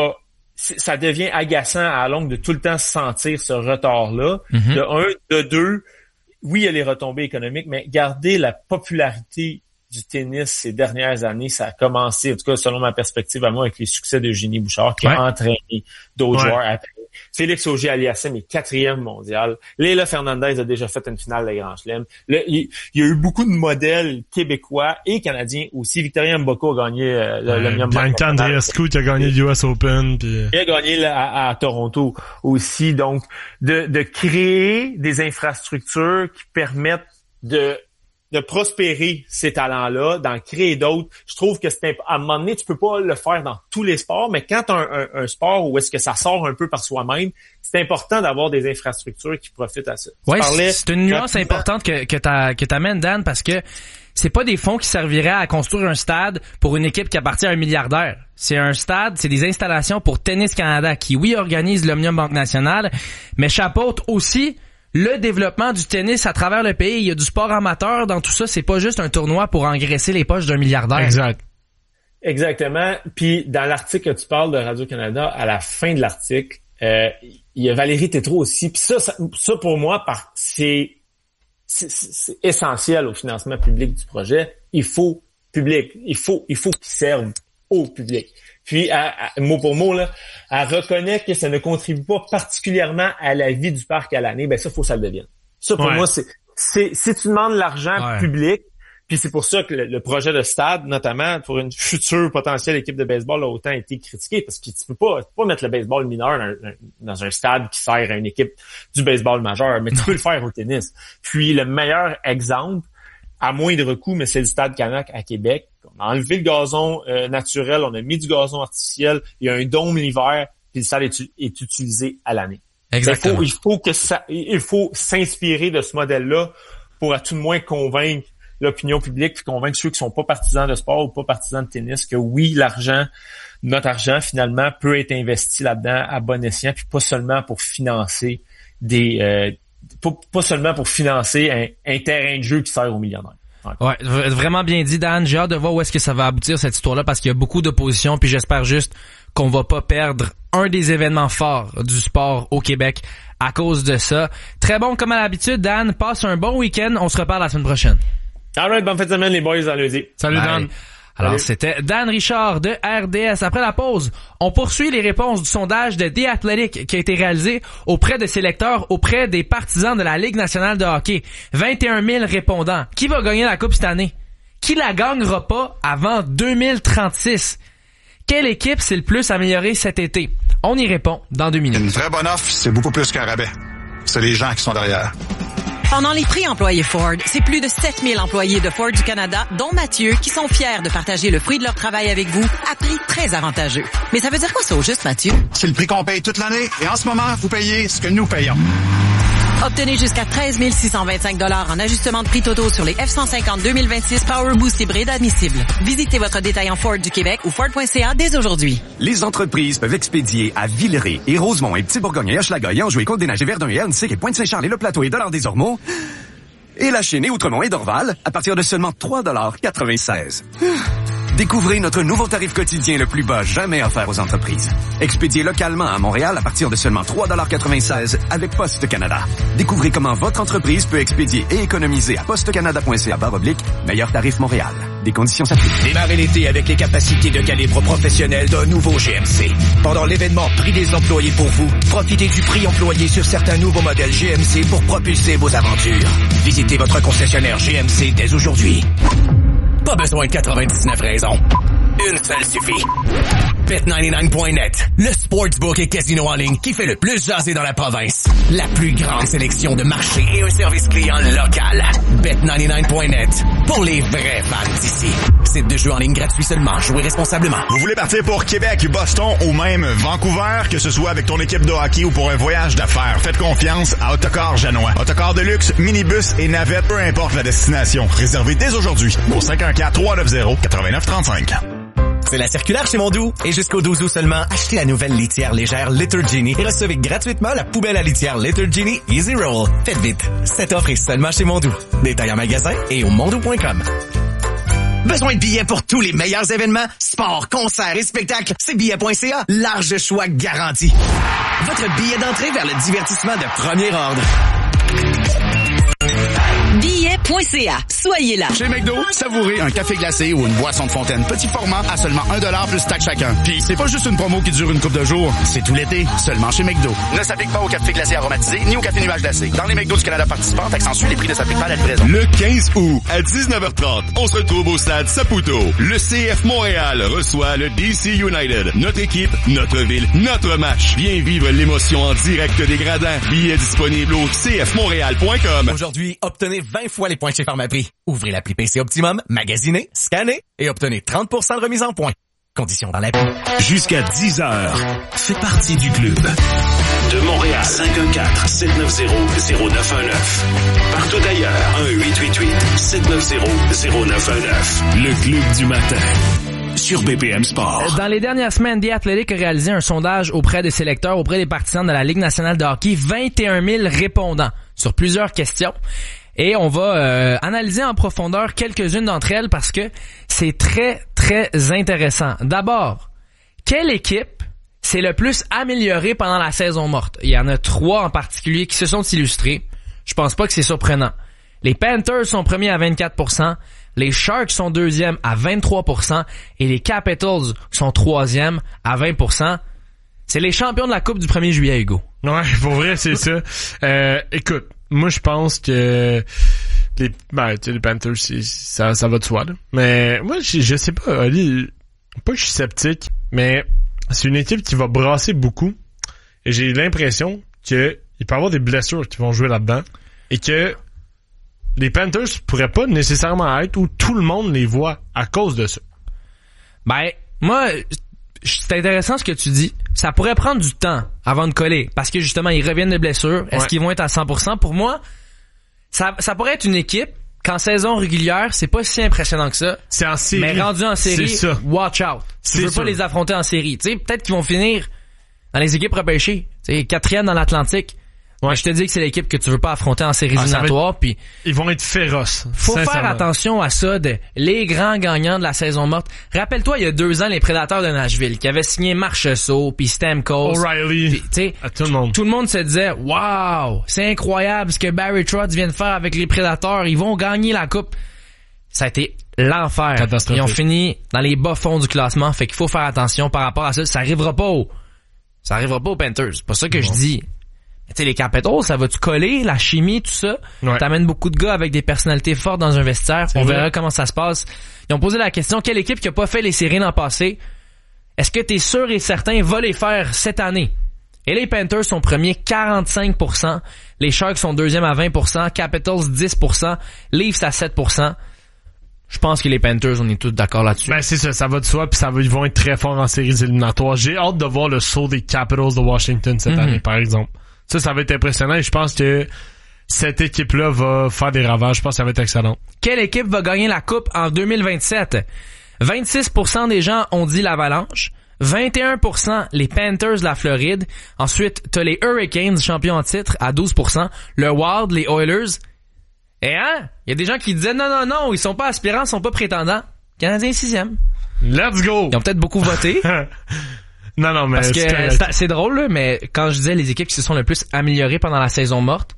ça devient agaçant à longue de tout le temps sentir ce retard-là. De un, de deux, oui, il y a les retombées économiques, mais garder la popularité du tennis ces dernières années, ça a commencé, en tout cas, selon ma perspective à moi, avec les succès d'Eugénie Bouchard, qui a entraîné d'autres joueurs après. Félix Auger-Aliassime est 4e mondial. Leila Fernandez a déjà fait une finale de Grand Chelem. Il y a eu beaucoup de modèles québécois et canadiens aussi. Victoria Mboko a gagné le Bianca Andreescu qui a gagné l'US Open. Puis... Il a gagné à Toronto aussi. Donc, de créer des infrastructures qui permettent de prospérer ces talents-là, d'en créer d'autres. Je trouve que à un moment donné, tu peux pas le faire dans tous les sports, mais quand tu as un sport où est-ce que ça sort un peu par soi-même, c'est important d'avoir des infrastructures qui profitent à ça. Oui, c'est une nuance importante que t'amènes, Dan, parce que c'est pas des fonds qui serviraient à construire un stade pour une équipe qui appartient à un milliardaire. C'est un stade, c'est des installations pour Tennis Canada qui, oui, organise l'Omnium Banque Nationale, mais chapeaute aussi le développement du tennis à travers le pays. Il y a du sport amateur dans tout ça. C'est pas juste un tournoi pour engraisser les poches d'un milliardaire. Exact. Exactement. Puis, dans l'article que tu parles de Radio-Canada, à la fin de l'article, il y a Valérie Tétrault aussi. Puis ça pour moi, c'est essentiel au financement public du projet. Il faut qu'il serve au public. Puis, mot pour mot, là, elle reconnaît que ça ne contribue pas particulièrement à la vie du parc à l'année. Ben ça, faut que ça le devienne. Ça, pour moi, si tu demandes l'argent public, puis c'est pour ça que le projet de stade, notamment pour une future potentielle équipe de baseball, a autant été critiqué, parce que tu peux pas mettre le baseball mineur dans un stade qui sert à une équipe du baseball majeur, mais tu peux le faire au tennis. Puis le meilleur exemple, à moindre coût, mais c'est le Stade Canac à Québec. On a enlevé le gazon naturel, on a mis du gazon artificiel, il y a un dôme l'hiver, puis le stade est utilisé à l'année. Exactement. Il faut s'inspirer de ce modèle-là pour à tout le moins convaincre l'opinion publique, puis convaincre ceux qui sont pas partisans de sport ou pas partisans de tennis que oui, notre argent finalement peut être investi là-dedans à bon escient, puis pas seulement pour financer pas seulement pour financer un terrain de jeu qui sert aux millionnaires. Ouais, vraiment bien dit, Dan. J'ai hâte de voir où est-ce que ça va aboutir, cette histoire-là, parce qu'il y a beaucoup d'opposition, puis j'espère juste qu'on va pas perdre un des événements forts du sport au Québec à cause de ça. Très bon, comme à l'habitude, Dan. Passe un bon week-end. On se reparle la semaine prochaine. Alright, bonne fin de semaine, les boys, à lundi. Salut, Bye. Dan. Alors, c'était Dan Richard de RDS. Après la pause, on poursuit les réponses du sondage de The Athletic qui a été réalisé auprès de ses lecteurs, auprès des partisans de la Ligue nationale de hockey. 21 000 répondants. Qui va gagner la Coupe cette année? Qui la gagnera pas avant 2036? Quelle équipe s'est le plus améliorée cet été? On y répond dans 2 minutes. Une vraie bonne offre, c'est beaucoup plus qu'un rabais. C'est les gens qui sont derrière. Pendant les prix employés Ford, c'est plus de 7000 employés de Ford du Canada, dont Mathieu, qui sont fiers de partager le fruit de leur travail avec vous à prix très avantageux. Mais ça veut dire quoi ça au juste, Mathieu? C'est le prix qu'on paye toute l'année et en ce moment, vous payez ce que nous payons. Obtenez jusqu'à 13 625 $ en ajustement de prix totaux sur les F-150 2026 Power Boost hybride admissibles. Visitez votre détaillant Ford du Québec ou Ford.ca dès aujourd'hui. Les entreprises peuvent expédier à Villeray et Rosemont et Petit-Bourgogne et Hochelaga et Anjou et Côte-des-Neiges et Verdun et Hernestic et Pointe-Saint-Charles et Le Plateau et Dollard-des-Ormeaux et La Chênaie, Outremont et Dorval à partir de seulement 3,96 $. Découvrez notre nouveau tarif quotidien le plus bas jamais offert aux entreprises. Expédié localement à Montréal à partir de seulement 3,96 $ avec Poste Canada. Découvrez comment votre entreprise peut expédier et économiser à postecanada.ca/meilleur tarif Montréal. Des conditions s'appliquent. Démarrez l'été avec les capacités de calibre professionnel d'un nouveau GMC. Pendant l'événement Prix des employés pour vous, profitez du prix employé sur certains nouveaux modèles GMC pour propulser vos aventures. Visitez votre concessionnaire GMC dès aujourd'hui. Pas besoin de 99 raisons. Une seule suffit. Bet99.net, le sportsbook et casino en ligne qui fait le plus jaser dans la province. La plus grande sélection de marchés et un service client local. Bet99.net, pour les vrais fans d'ici. Site de jeu en ligne gratuit seulement. Jouez responsablement. Vous voulez partir pour Québec, Boston ou même Vancouver, que ce soit avec ton équipe de hockey ou pour un voyage d'affaires, faites confiance à Autocar Janois. Autocar de luxe, minibus et navette, peu importe la destination. Réservez dès aujourd'hui au 514-390-8935. C'est la circulaire chez Mondou. Et jusqu'au 12 août seulement, achetez la nouvelle litière légère Litter Genie et recevez gratuitement la poubelle à litière Litter Genie Easy Roll. Faites vite. Cette offre est seulement chez Mondou. Détail en magasin et au mondou.com. Besoin de billets pour tous les meilleurs événements? Sport, concerts et spectacles? C'est billets.ca. Large choix garanti. Votre billet d'entrée vers le divertissement de premier ordre. Billet.ca. Soyez là. Chez McDo, savourez un café glacé ou une boisson de fontaine petit format à seulement 1$ plus taxe chacun. Puis c'est pas juste une promo qui dure une couple de jours, c'est tout l'été, seulement chez McDo. Ne s'applique pas au café glacé aromatisé ni au café nuage glacé. Dans les McDo du Canada participants, taxe ensuite, les prix ne s'appliquent pas à la livraison. Le 15 août, à 19h30, on se retrouve au stade Saputo. Le CF Montréal reçoit le DC United. Notre équipe, notre ville, notre match. Viens vivre l'émotion en direct des gradins. Billets disponibles au cfmontréal.com. Aujourd'hui, obtenez 20 fois les points chez Pharmaprix. Ouvrez l'appli PC Optimum, magasinez, scannez et obtenez 30% de remise en points. Conditions dans l'appli. Jusqu'à 10h, fais partie du club. De Montréal, 514-790-0919. Partout ailleurs, 1-888-790-0919. Le club du matin. Sur BPM Sport. Dans les dernières semaines, The Athletic a réalisé un sondage auprès des sélecteurs, auprès des partisans de la Ligue nationale de hockey. 21 000 répondants sur plusieurs questions. Et on va analyser en profondeur quelques-unes d'entre elles parce que c'est très, très intéressant. D'abord, quelle équipe s'est le plus améliorée pendant la saison morte? Il y en a 3 en particulier qui se sont illustrés. Je pense pas que c'est surprenant. Les Panthers sont premiers à 24%, les Sharks sont deuxièmes à 23% et les Capitals sont troisièmes à 20%. C'est les champions de la Coupe du 1er juillet, Hugo. Ouais, pour vrai, c'est ça. Écoute, moi, je pense que les Panthers, ça va de soi, là. Mais moi, je sais pas, Ali, pas que je suis sceptique, mais c'est une équipe qui va brasser beaucoup. Et j'ai l'impression que il peut y avoir des blessures qui vont jouer là-dedans. Et que les Panthers pourraient pas nécessairement être où tout le monde les voit à cause de ça. Ben, moi, c'est intéressant ce que tu dis. Ça pourrait prendre du temps avant de coller. Parce que justement, ils reviennent de blessures. Est-ce qu'ils vont être à 100%? Pour moi, ça pourrait être une équipe qu'en saison régulière, c'est pas si impressionnant que ça. C'est en série. Mais rendu en série, watch out. Tu veux pas les affronter en série. Tu sais, peut-être qu'ils vont finir dans les équipes repêchées. Tu sais, 4e dans l'Atlantique. Ouais. Mais je te dis que c'est l'équipe que tu veux pas affronter en séries éliminatoires, puis ils vont être féroces. Faut faire attention à ça de les grands gagnants de la saison morte. Rappelle-toi, il y a 2 ans, les Prédateurs de Nashville qui avaient signé Marchessault, puis Stamkos, O'Reilly, à tout le monde. Tout le monde se disait, wow, c'est incroyable ce que Barry Trotz vient de faire avec les Prédateurs. Ils vont gagner la coupe. Ça a été l'enfer. Ils ont fini dans les bas fonds du classement. Fait qu'il faut faire attention par rapport à ça. Ça arrivera pas aux Panthers. C'est pas ça que je dis. Tu sais, les Capitals, ça va-tu coller, la chimie, tout ça? Ouais. T'amènes beaucoup de gars avec des personnalités fortes dans un vestiaire. On verra comment ça se passe. Ils ont posé la question, quelle équipe qui a pas fait les séries l'an passé? Est-ce que t'es sûr et certain va les faire cette année? Et les Panthers sont premiers 45%. Les Sharks sont deuxième à 20%. Capitals 10%. Leafs à 7%. Je pense que les Panthers, on est tous d'accord là-dessus. Ben c'est ça va de soi, puis ils vont être très forts en séries éliminatoires. J'ai hâte de voir le saut des Capitals de Washington cette année, par exemple. Ça va être impressionnant et je pense que cette équipe-là va faire des ravages. Je pense que ça va être excellent. Quelle équipe va gagner la Coupe en 2027? 26% des gens ont dit l'Avalanche. 21% les Panthers de la Floride. Ensuite, t'as les Hurricanes, champions en titre, à 12%. Le Wild, les Oilers. Et il y a des gens qui disaient non, ils sont pas aspirants, ils sont pas prétendants. Canadiens 6e. Let's go! Ils ont peut-être beaucoup voté. Non, mais parce que c'est drôle, là, mais quand je disais les équipes qui se sont le plus améliorées pendant la saison morte,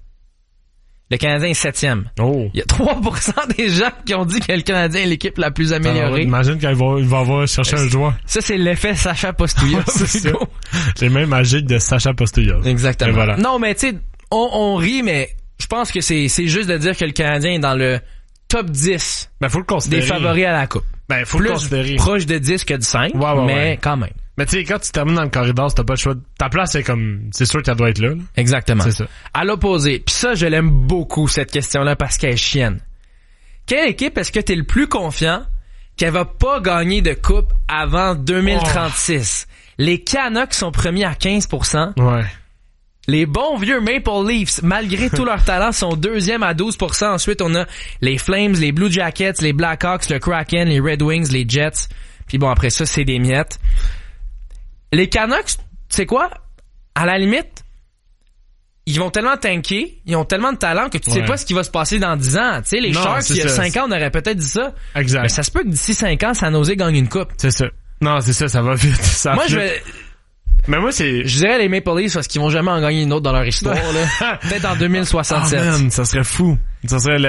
le Canadien est 7e. Oh. Il y a 3% des gens qui ont dit que le Canadien est l'équipe la plus améliorée. Imagine quand il va avoir chercher un joueur. Ça, c'est l'effet Sacha Postouillov. C'est les mêmes magiques de Sacha Postouillov. Exactement. Voilà. Non, mais tu sais, on rit, mais je pense que c'est juste de dire que le Canadien est dans le top 10 faut le considérer. Des favoris à la Coupe. Faut le considérer. Proche de 10 que de 5, mais quand même. Mais tu sais, quand tu termines dans le corridor, t'as pas le choix. Ta place, c'est sûr qu'elle doit être là. Exactement. C'est ça. À l'opposé. Puis ça, je l'aime beaucoup, cette question-là, parce qu'elle est chienne. Quelle équipe est-ce que t'es le plus confiant qu'elle va pas gagner de coupe avant 2036? Les Canucks sont premiers à 15%. Ouais. Les bons vieux Maple Leafs, malgré tout leur talent, sont deuxième à 12%. Ensuite, on a les Flames, les Blue Jackets, les Blackhawks, le Kraken, les Red Wings, les Jets. Puis bon, après ça, c'est des miettes. Les Canucks, tu sais quoi? À la limite, ils vont tellement tanker, ils ont tellement de talent que tu sais pas ce qui va se passer dans 10 ans. Tu sais, les Sharks, il y a 5 ans, on aurait peut-être dit ça. Exact. Mais ça se peut que d'ici 5 ans, San Jose gagne une coupe. C'est ça. Non, c'est ça va vite. Mais moi, je dirais les Maple Leafs parce qu'ils vont jamais en gagner une autre dans leur histoire, là. Peut-être en 2067. Oh man, ça serait fou. Ça serait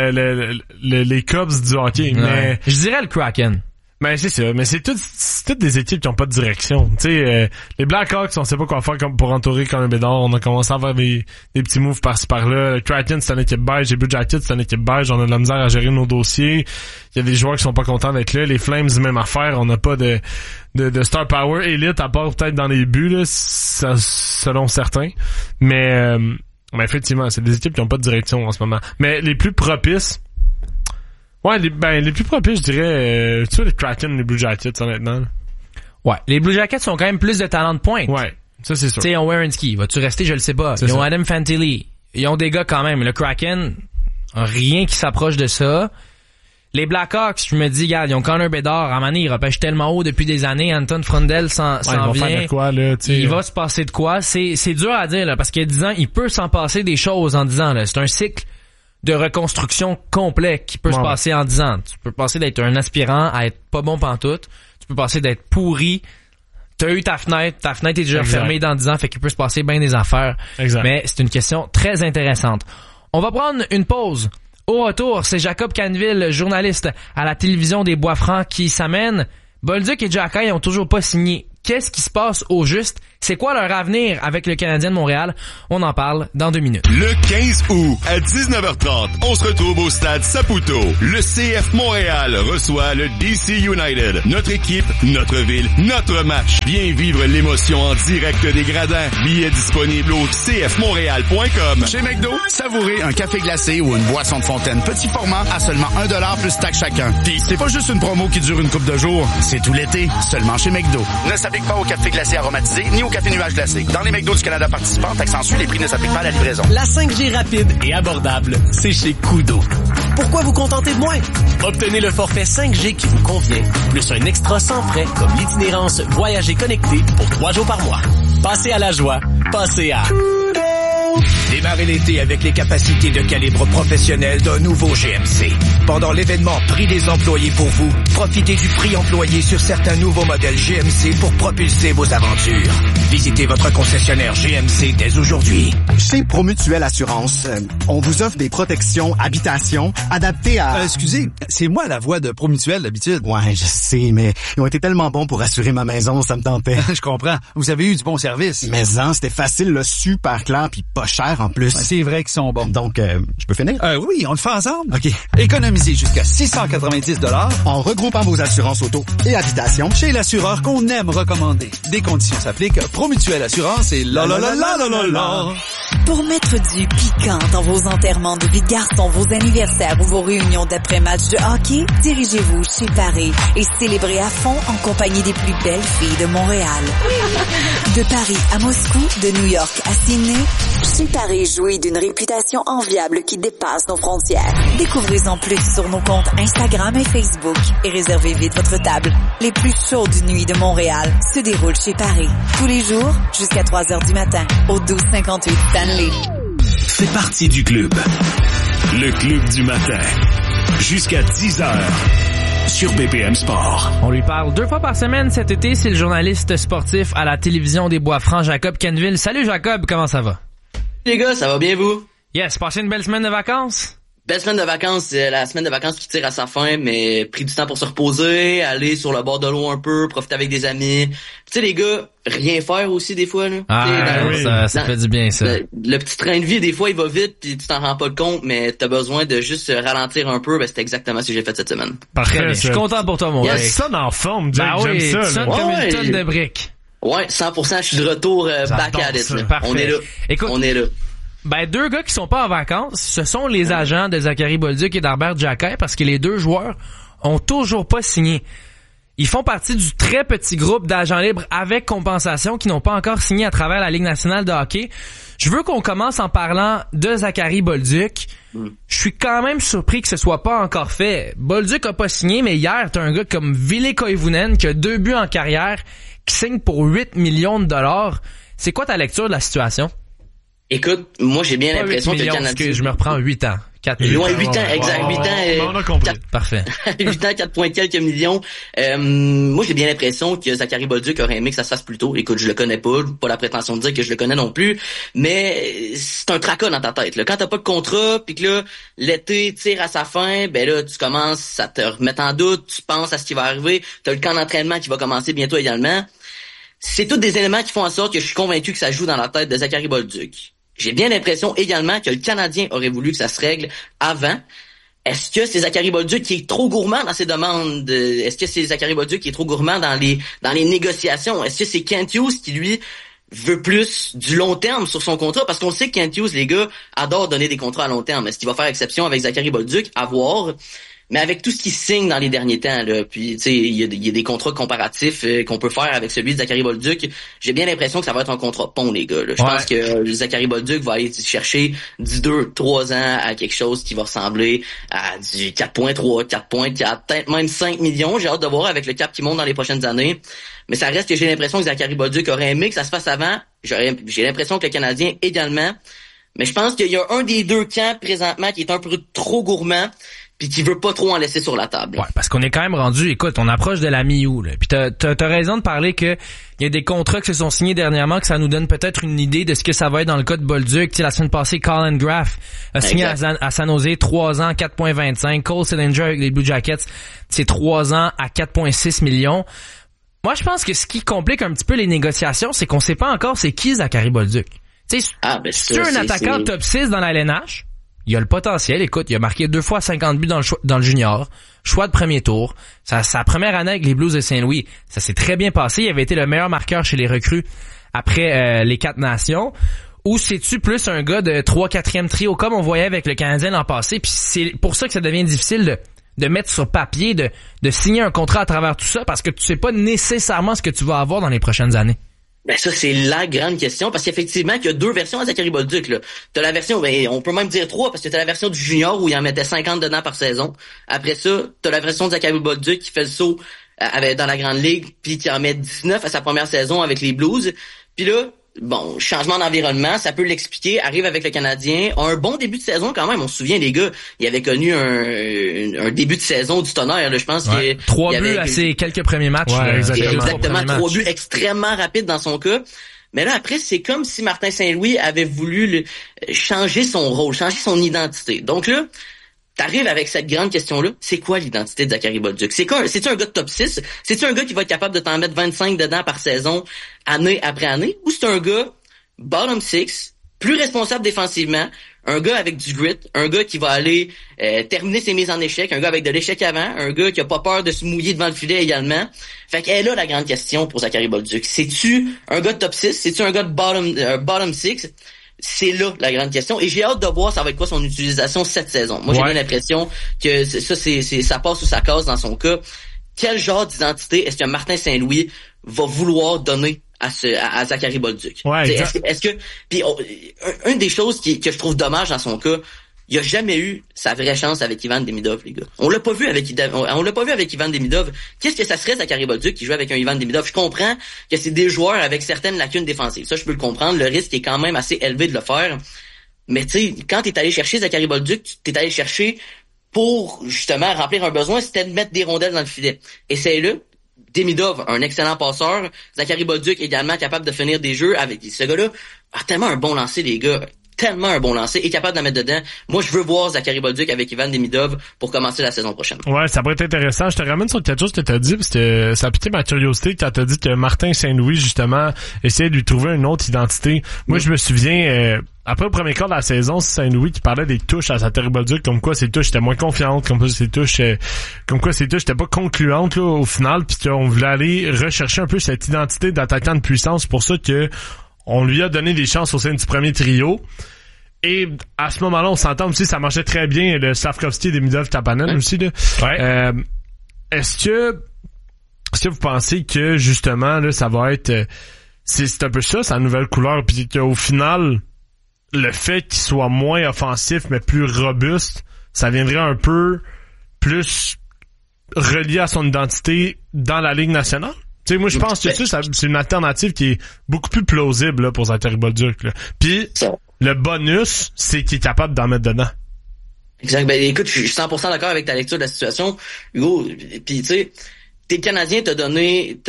les Cubs du hockey. Ouais. Mais je dirais le Kraken. Ben c'est ça, mais c'est toutes des équipes qui ont pas de direction. Tu sais, les Blackhawks, on sait pas quoi faire pour entourer Connor Bedard. On a commencé à faire des petits moves par-ci par-là. Le Kraken, c'est une équipe beige. Les Blue Jackets, c'est une équipe beige. On a de la misère à gérer nos dossiers. Il y a des joueurs qui sont pas contents d'être là. Les Flames, même affaire. On n'a pas de star power élite, à part peut-être dans les buts, là, selon certains. Mais effectivement, c'est des équipes qui ont pas de direction en ce moment. Mais les plus propices, les plus propices, je dirais, tu sais, les Kraken, les Blue Jackets, honnêtement. Ouais, les Blue Jackets ont quand même plus de talent de pointe. Ouais, ça c'est sûr. Tu sais, ils ont Werenski, vas-tu rester, je le sais pas. Ils ont Adam Fantilli. Ils ont des gars quand même. Le Kraken, rien qui s'approche de ça. Les Blackhawks, je me dis, regarde, ils ont Connor Bedard. À un moment donné, ils repêchent tellement haut depuis des années. Anton Frundel s'en vient. Faire de quoi, là, il va se passer de quoi? C'est dur à dire, là, parce qu'il y a 10 ans, il peut s'en passer des choses en 10 ans, là. C'est un cycle de reconstruction complet qui peut se passer en 10 ans. Tu peux passer d'être un aspirant à être pas bon pantoute. Tu peux passer d'être pourri. T'as eu ta fenêtre est déjà fermée dans 10 ans, fait qu'il peut se passer bien des affaires. Exact. Mais c'est une question très intéressante. On va prendre une pause. Au retour, c'est Jacob Canville, journaliste à la télévision des Bois-Francs, qui s'amène. Bolduc et Xhekaj ont toujours pas signé. Qu'est-ce qui se passe au juste? C'est quoi leur avenir avec le Canadien de Montréal? On en parle dans 2 minutes. Le 15 août à 19h30, on se retrouve au stade Saputo. Le CF Montréal reçoit le DC United. Notre équipe, notre ville, notre match. Viens vivre l'émotion en direct des gradins. Billets disponibles au cfmontréal.com. Chez McDo, savourez un café glacé ou une boisson de fontaine petit format à seulement 1$ plus taxe chacun. Puis c'est pas juste une promo qui dure une couple de jours, c'est tout l'été, seulement chez McDo. Ne s'applique pas au café glacé aromatisé ni au café nuage glacé. Dans les McDo du Canada participants, taxe en les prix ne s'appliquent pas à la livraison. La 5G rapide et abordable, c'est chez Koodo. Pourquoi vous contenter de moins? Obtenez le forfait 5G qui vous convient, plus un extra sans frais comme l'itinérance Voyager connecté pour 3 jours par mois. Passez à la joie, passez à Koodo. Démarrez l'été avec les capacités de calibre professionnel d'un nouveau GMC. Pendant l'événement Prix des employés pour vous, profitez du prix employé sur certains nouveaux modèles GMC pour propulser vos aventures. Visitez votre concessionnaire GMC dès aujourd'hui. Chez Promutuelle Assurance, on vous offre des protections habitation adaptées à... Excusez, c'est moi la voix de Promutuelle d'habitude. Ouais, je sais, mais ils ont été tellement bons pour assurer ma maison, ça me tentait. Je comprends. Vous avez eu du bon service. Mais c'était facile, là, super clair, puis pas cher en plus. Ouais, c'est vrai qu'ils sont bons. Donc, je peux finir? Oui, on le fait ensemble. OK. Économisez jusqu'à 690 $ en regroupant vos assurances auto et habitation chez l'assureur qu'on aime recommander. Des conditions s'appliquent. Promutuelle Assurance et la. Pour mettre du piquant dans vos enterrements de vie de garçon, vos anniversaires ou vos réunions d'après-match de hockey, dirigez-vous chez Paris et célébrez à fond en compagnie des plus belles filles de Montréal. De Paris à Moscou, de New York à Sydney, chez Paris jouit d'une réputation enviable qui dépasse nos frontières. Découvrez-en plus sur nos comptes Instagram et Facebook et réservez vite votre table. Les plus chaudes nuits de Montréal se déroulent chez Paris. Tous les jours, jusqu'à 3h du matin, au 1258 Stanley. Fais partie du club. Le club du matin. Jusqu'à 10h. Sur BPM Sport. On lui parle 2 fois par semaine cet été. C'est le journaliste sportif à la télévision des Bois-Francs, Jacob Kenville. Salut Jacob, comment ça va? Les gars, ça va bien vous? Yes, passez une belle semaine de vacances? Belle semaine de vacances, c'est la semaine de vacances qui tire à sa fin, mais pris du temps pour se reposer, aller sur le bord de l'eau un peu, profiter avec des amis. Tu sais les gars, rien faire aussi des fois là. Oui, ça fait du bien ça. Le petit train de vie des fois il va vite puis tu t'en rends pas compte, mais t'as besoin de juste ralentir un peu. C'est exactement ce que j'ai fait cette semaine. Parfait, je suis content pour toi mon gars. Ça en forme, Jack, j'aime ça. Tu sonnes comme une tonne de briques. Ouais, 100%, je suis de retour back at it. On est là. Écoute, on est là. 2 gars qui sont pas en vacances, ce sont les agents de Zachary Bolduc et d'Herbert Jacquet parce que les 2 joueurs ont toujours pas signé. Ils font partie du très petit groupe d'agents libres avec compensation qui n'ont pas encore signé à travers la Ligue nationale de hockey. Je veux qu'on commence en parlant de Zachary Bolduc. Je suis quand même surpris que ce soit pas encore fait. Bolduc a pas signé, mais hier, t'as un gars comme Ville Koivunen qui a 2 buts en carrière, qui signe pour 8 millions de dollars. C'est quoi ta lecture de la situation? Écoute, moi j'ai bien l'impression que le Canadien... Je me reprends 8 ans. 4 millions. Ouais, 8 ans, exact. 8 ans. On a compris. Parfait. 8 ans, 4 points quelques millions. Moi j'ai bien l'impression que Zachary Bolduc aurait aimé que ça se fasse plus tôt. Écoute, je le connais pas la prétention de dire que je le connais non plus, mais c'est un tracas dans ta tête. Là. Quand t'as pas de contrat, puis que là, l'été tire à sa fin, ben là, tu commences à te remettre en doute, tu penses à ce qui va arriver, t'as le camp d'entraînement qui va commencer bientôt également. C'est tous des éléments qui font en sorte que je suis convaincu que ça joue dans la tête de Zachary Bolduc. J'ai bien l'impression également que le Canadien aurait voulu que ça se règle avant. Est-ce que c'est Zachary Bolduc qui est trop gourmand dans ses demandes? Est-ce que c'est Zachary Bolduc qui est trop gourmand dans les négociations? Est-ce que c'est Kent Hughes qui, lui, veut plus du long terme sur son contrat? Parce qu'on sait que Kent Hughes, les gars, adore donner des contrats à long terme. Est-ce qu'il va faire exception avec Zachary Bolduc? À voir. Mais avec tout ce qui signe dans les derniers temps, là, puis tu sais, il y a des contrats comparatifs qu'on peut faire avec celui de Zachary Bolduc. J'ai bien l'impression que ça va être un contrat pont, les gars. Là. Je pense que Zachary Bolduc va aller chercher du 2-3 ans à quelque chose qui va ressembler à du 4.3, 4.4, peut-être même 5 millions. J'ai hâte de voir avec le cap qui monte dans les prochaines années. Mais ça reste que j'ai l'impression que Zachary Bolduc aurait aimé que ça se fasse avant. J'ai l'impression que le Canadien également. Mais je pense qu'il y a un des 2 camps présentement qui est un peu trop gourmand, puis qui veut pas trop en laisser sur la table. Ouais, parce qu'on est quand même rendu, écoute, on approche de la mi-août, là. Puis t'as raison de parler que il y a des contrats qui se sont signés dernièrement, que ça nous donne peut-être une idée de ce que ça va être dans le cas de Bolduc. Tu sais, la semaine passée, Colin Graff a signé à San Jose 3 ans, 4.25. Cole Sillinger avec les Blue Jackets, c'est 3 ans à 4.6 millions. Moi, je pense que ce qui complique un petit peu les négociations, c'est qu'on sait pas encore c'est qui Zachary Bolduc. Tu sais, c'est un attaquant top 6 dans la LNH. Il a le potentiel. Écoute, il a marqué 2 fois 50 buts dans le junior. Choix de premier tour. Sa première année avec les Blues de Saint-Louis, ça s'est très bien passé. Il avait été le meilleur marqueur chez les recrues après les 4 nations. Ou c'est-tu plus un gars de 3-4e trio comme on voyait avec le Canadien l'an passé? Puis c'est pour ça que ça devient difficile de mettre sur papier, de signer un contrat à travers tout ça, parce que tu sais pas nécessairement ce que tu vas avoir dans les prochaines années. Ben ça, c'est la grande question, parce qu'effectivement, il y a 2 versions à Zachary Bolduc, là. T'as la version, on peut même dire 3, parce que t'as la version du junior où il en mettait 50 dedans par saison. Après ça, t'as la version de Zachary Bolduc qui fait le saut dans la grande ligue, puis qui en met 19 à sa première saison avec les Blues. Puis là, bon, changement d'environnement, ça peut l'expliquer, arrive avec le Canadien, a un bon début de saison quand même, on se souvient les gars, il avait connu un début de saison du tonnerre, là, je pense qu'il 3 buts à ses quelques premiers matchs. Ouais, exactement, 3 buts extrêmement rapides dans son cas. Mais là, après, c'est comme si Martin Saint-Louis avait voulu changer son rôle, changer son identité. Donc là, t'arrives avec cette grande question-là, c'est quoi l'identité de Zachary Bolduc? C'est-tu un gars de top 6? C'est-tu un gars qui va être capable de t'en mettre 25 dedans par saison, année après année? Ou c'est un gars bottom 6, plus responsable défensivement, un gars avec du grit, un gars qui va aller terminer ses mises en échec, un gars avec de l'échec avant, un gars qui a pas peur de se mouiller devant le filet également. Fait qu'elle est là la grande question pour Zachary Bolduc. C'est-tu un gars de top 6? C'est-tu un gars de bottom 6? C'est là la grande question, et j'ai hâte de voir ça va être quoi son utilisation cette saison. Moi, j'ai bien l'impression que ça passe ou ça casse dans son cas. Quel genre d'identité est-ce que Martin Saint-Louis va vouloir donner à Zachary Bolduc? Ouais, est-ce que puis une des choses que je trouve dommage dans son cas, il a jamais eu sa vraie chance avec Ivan Demidov, les gars. On l'a pas vu avec Ivan Demidov. Qu'est-ce que ça serait Zachary Bolduc qui joue avec un Ivan Demidov? Je comprends que c'est des joueurs avec certaines lacunes défensives. Ça, je peux le comprendre. Le risque est quand même assez élevé de le faire. Mais tu sais, quand t'es allé chercher Zachary Bolduc, t'es allé chercher pour justement remplir un besoin, c'était de mettre des rondelles dans le filet. Essaye-le. Demidov, un excellent passeur. Zachary Bolduc également capable de finir des jeux. Avec ce gars-là a tellement un bon lancer, les gars. Tellement un bon lancer, est capable d'en mettre dedans. Moi, je veux voir Zachary Bolduc avec Ivan Demidov pour commencer la saison prochaine. Ouais, ça pourrait être intéressant. Je te ramène sur quelque chose que t'as dit, parce que ça a piqué ma curiosité quand t'as dit que Martin Saint-Louis, justement, essayait de lui trouver une autre identité. Moi, je me souviens, après le premier quart de la saison, c'est Saint-Louis qui parlait des touches à Zachary Bolduc, comme quoi ses touches étaient moins confiantes, comme quoi ses touches étaient pas concluantes, là, au final, puis qu'on voulait aller rechercher un peu cette identité d'attaquant de puissance. C'est pour ça que on lui a donné des chances au sein du premier trio. Et à ce moment-là, on s'entend aussi, ça marchait très bien, le Slavkovski et Demidov Kapanen aussi, là. Ouais. Est-ce que vous pensez que, justement, là, ça va être, c'est un peu ça, sa nouvelle couleur, puis qu'au final, le fait qu'il soit moins offensif, mais plus robuste, ça viendrait un peu plus relié à son identité dans la Ligue nationale? Tu sais, moi, je pense que c'est une alternative qui est beaucoup plus plausible, là, pour Zachary Bolduc, là. Puis, le bonus, c'est qu'il est capable d'en mettre dedans. Exact. Ben, écoute, je suis 100% d'accord avec ta lecture de la situation, Hugo. Puis, tu sais, t'es Canadien, t'as donné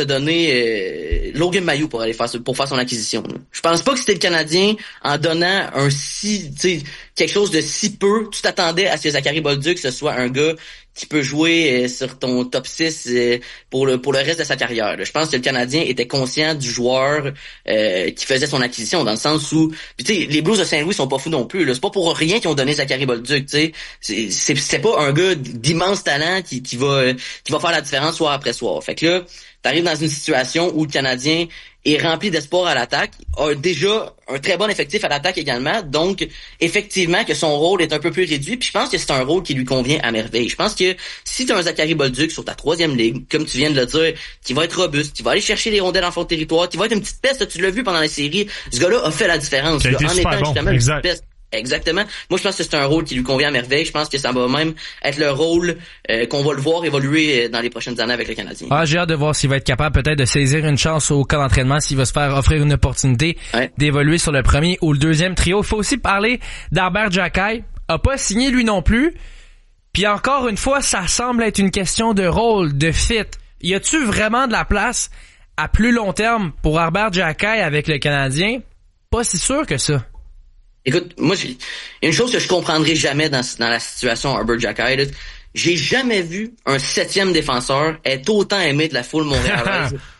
Logan Mailloux pour faire son acquisition. Là. Je pense pas que c'était le Canadien en donnant quelque chose de si peu. Tu t'attendais à ce que Zachary Bolduc ce soit un gars qui peut jouer sur ton top 6 pour le reste de sa carrière. Là. Je pense que le Canadien était conscient du joueur qui faisait son acquisition, dans le sens où, puis tu sais, les Blues de Saint-Louis sont pas fous non plus. Là. C'est pas pour rien qu'ils ont donné Zachary Bolduc. Tu sais, c'est pas un gars d'immense talent qui va faire la différence soir après soir. Fait que là, t'arrives dans une situation où le Canadien est rempli d'espoir à l'attaque, a déjà un très bon effectif à l'attaque également, donc effectivement que son rôle est un peu plus réduit, puis je pense que c'est un rôle qui lui convient à merveille. Je pense que si tu as un Zachary Bolduc sur ta 3e ligue, comme tu viens de le dire, qui va être robuste, qui va aller chercher les rondelles en fond de territoire, qui va être une petite peste, tu l'as vu pendant la série, ce gars-là a fait la différence, là, en étant justement une petite peste. Exactement. Moi, je pense que c'est un rôle qui lui convient à merveille. Je pense que ça va même être le rôle qu'on va le voir évoluer dans les prochaines années avec le Canadien. Ah, j'ai hâte de voir s'il va être capable peut-être de saisir une chance au camp d'entraînement, s'il va se faire offrir une opportunité d'évoluer sur le premier ou le deuxième trio. Il faut aussi parler d'Arbert Xhekaj. A pas signé lui non plus. Puis encore une fois, ça semble être une question de rôle, de fit. Y a-tu vraiment de la place à plus long terme pour Arbert Xhekaj avec le Canadien? Pas si sûr que ça. Écoute, moi, il y a une chose que je comprendrai jamais dans la situation Arbert Xhekaj. J'ai jamais vu un 7e défenseur être autant aimé de la foule montréalaise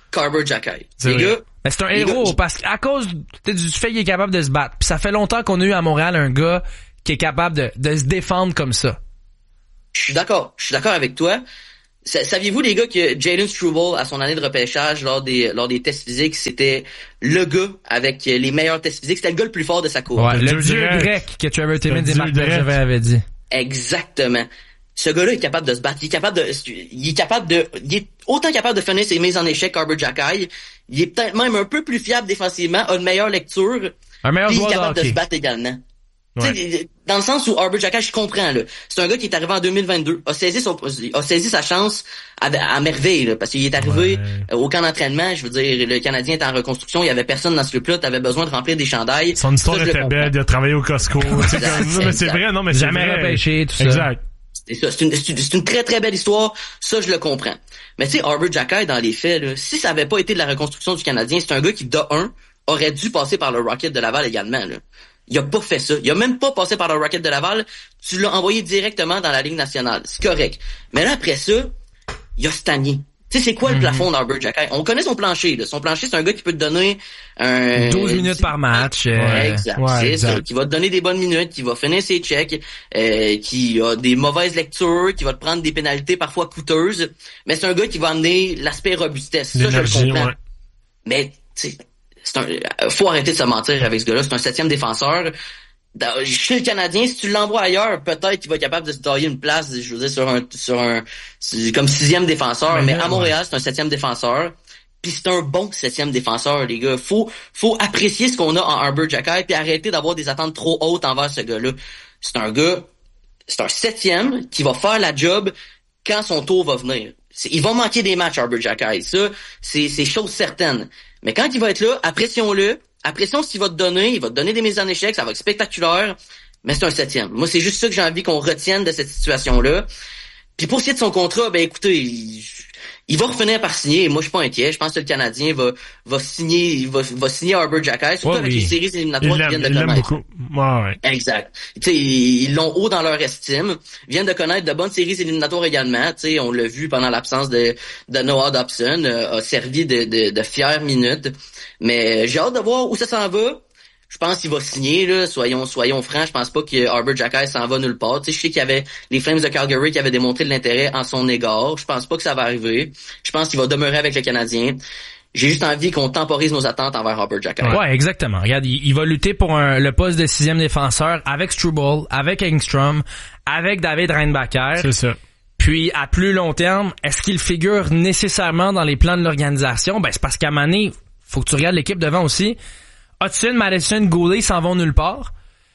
qu'Arber Xhekaj. Les gars, mais c'est un héros parce qu'à cause du fait qu'il est capable de se battre. Puis ça fait longtemps qu'on a eu à Montréal un gars qui est capable de se défendre comme ça. Je suis d'accord avec toi. Saviez-vous, les gars, que Jalen Struble, à son année de repêchage, lors des tests physiques, c'était le gars avec les meilleurs tests physiques. C'était le gars le plus fort de sa cour. Ouais, le dieu grec que Trevor Timmins et Marc Bergevin avaient dit. Exactement. Ce gars-là est capable de se battre. Il est autant capable de finir ses mises en échec qu'Arber Xhekaj. Il est peut-être même un peu plus fiable défensivement, a une meilleure lecture. Un meilleur joueur il est capable de se battre également. Ouais. Dans le sens où Arber Xhekaj, je comprends, là. C'est un gars qui est arrivé en 2022, a saisi sa chance à merveille, là, parce qu'il est arrivé au camp d'entraînement. Je veux dire, le Canadien est en reconstruction, il y avait personne dans ce club-là, t'avais besoin de remplir des chandails. Son histoire était belle, il a travaillé au Costco. C'est vrai, non, mais c'est jamais repêché, tout ça. Exact. C'est ça, c'est une très très belle histoire, ça je le comprends. Mais tu sais, Arber Xhekaj, dans les faits, là, si ça avait pas été de la reconstruction du Canadien, c'est un gars qui, de 1, aurait dû passer par le Rocket de Laval également, là. Il a pas fait ça. Il a même pas passé par le Rocket de Laval. Tu l'as envoyé directement dans la Ligue nationale. C'est correct. Mais là, après ça, il a stagné. Tu sais, c'est quoi le plafond d'Arber Xhekaj? On connaît son plancher, là. Son plancher, c'est un gars qui peut te donner 12 minutes par match. Exact. C'est ça. Qui va te donner des bonnes minutes, qui va finir ses checks, qui a des mauvaises lectures, qui va te prendre des pénalités parfois coûteuses. Mais c'est un gars qui va amener l'aspect robustesse. Ça, je le comprends. Ouais. Mais, tu sais, faut arrêter de se mentir avec ce gars-là. C'est un 7e défenseur. Chez le Canadien, si tu l'envoies ailleurs, peut-être qu'il va être capable de se tailler une place, je veux dire, sur un comme 6e défenseur. Mais à Montréal, c'est un 7e défenseur. Puis c'est un bon 7e défenseur, les gars. Faut apprécier ce qu'on a en Arber Xhekaj puis arrêter d'avoir des attentes trop hautes envers ce gars-là. C'est un 7e qui va faire la job quand son tour va venir. Il va manquer des matchs, Arber Xhekaj. Ça, c'est chose certaine. Mais quand il va être là, apprécions-le. Apprécions ce qu'il va te donner. Il va te donner des mises en échec. Ça va être spectaculaire. Mais c'est un 7e. Moi, c'est juste ça que j'ai envie qu'on retienne de cette situation-là. Puis pour ce qui est de son contrat, ben écoutez, il va revenir par signer. Moi, je suis pas inquiet. Je pense que le Canadien va signer Arber Xhekaj, surtout avec les séries éliminatoires qui viennent de connaître. Ouais. Exact. Tu sais, ils l'ont haut dans leur estime. Ils viennent de connaître de bonnes séries éliminatoires également. Tu sais, on l'a vu pendant l'absence de Noah Dobson, a servi de fières minutes. Mais j'ai hâte de voir où ça s'en va. Je pense qu'il va signer, là. Soyons francs. Je pense pas que Arber Xhekaj s'en va nulle part. Tu sais, je sais qu'il y avait les Flames de Calgary qui avaient démontré de l'intérêt en son égard. Je pense pas que ça va arriver. Je pense qu'il va demeurer avec le Canadien. J'ai juste envie qu'on temporise nos attentes envers Arber Xhekaj. Ouais, exactement. Regarde, il va lutter pour le poste de 6e défenseur avec Struble, avec Engstrom, avec David Reinbacher. C'est ça. Puis, à plus long terme, est-ce qu'il figure nécessairement dans les plans de l'organisation? Ben, c'est parce qu'à un moment donné, faut que tu regardes l'équipe devant aussi. Hudson, Madison, Goulet s'en vont nulle part.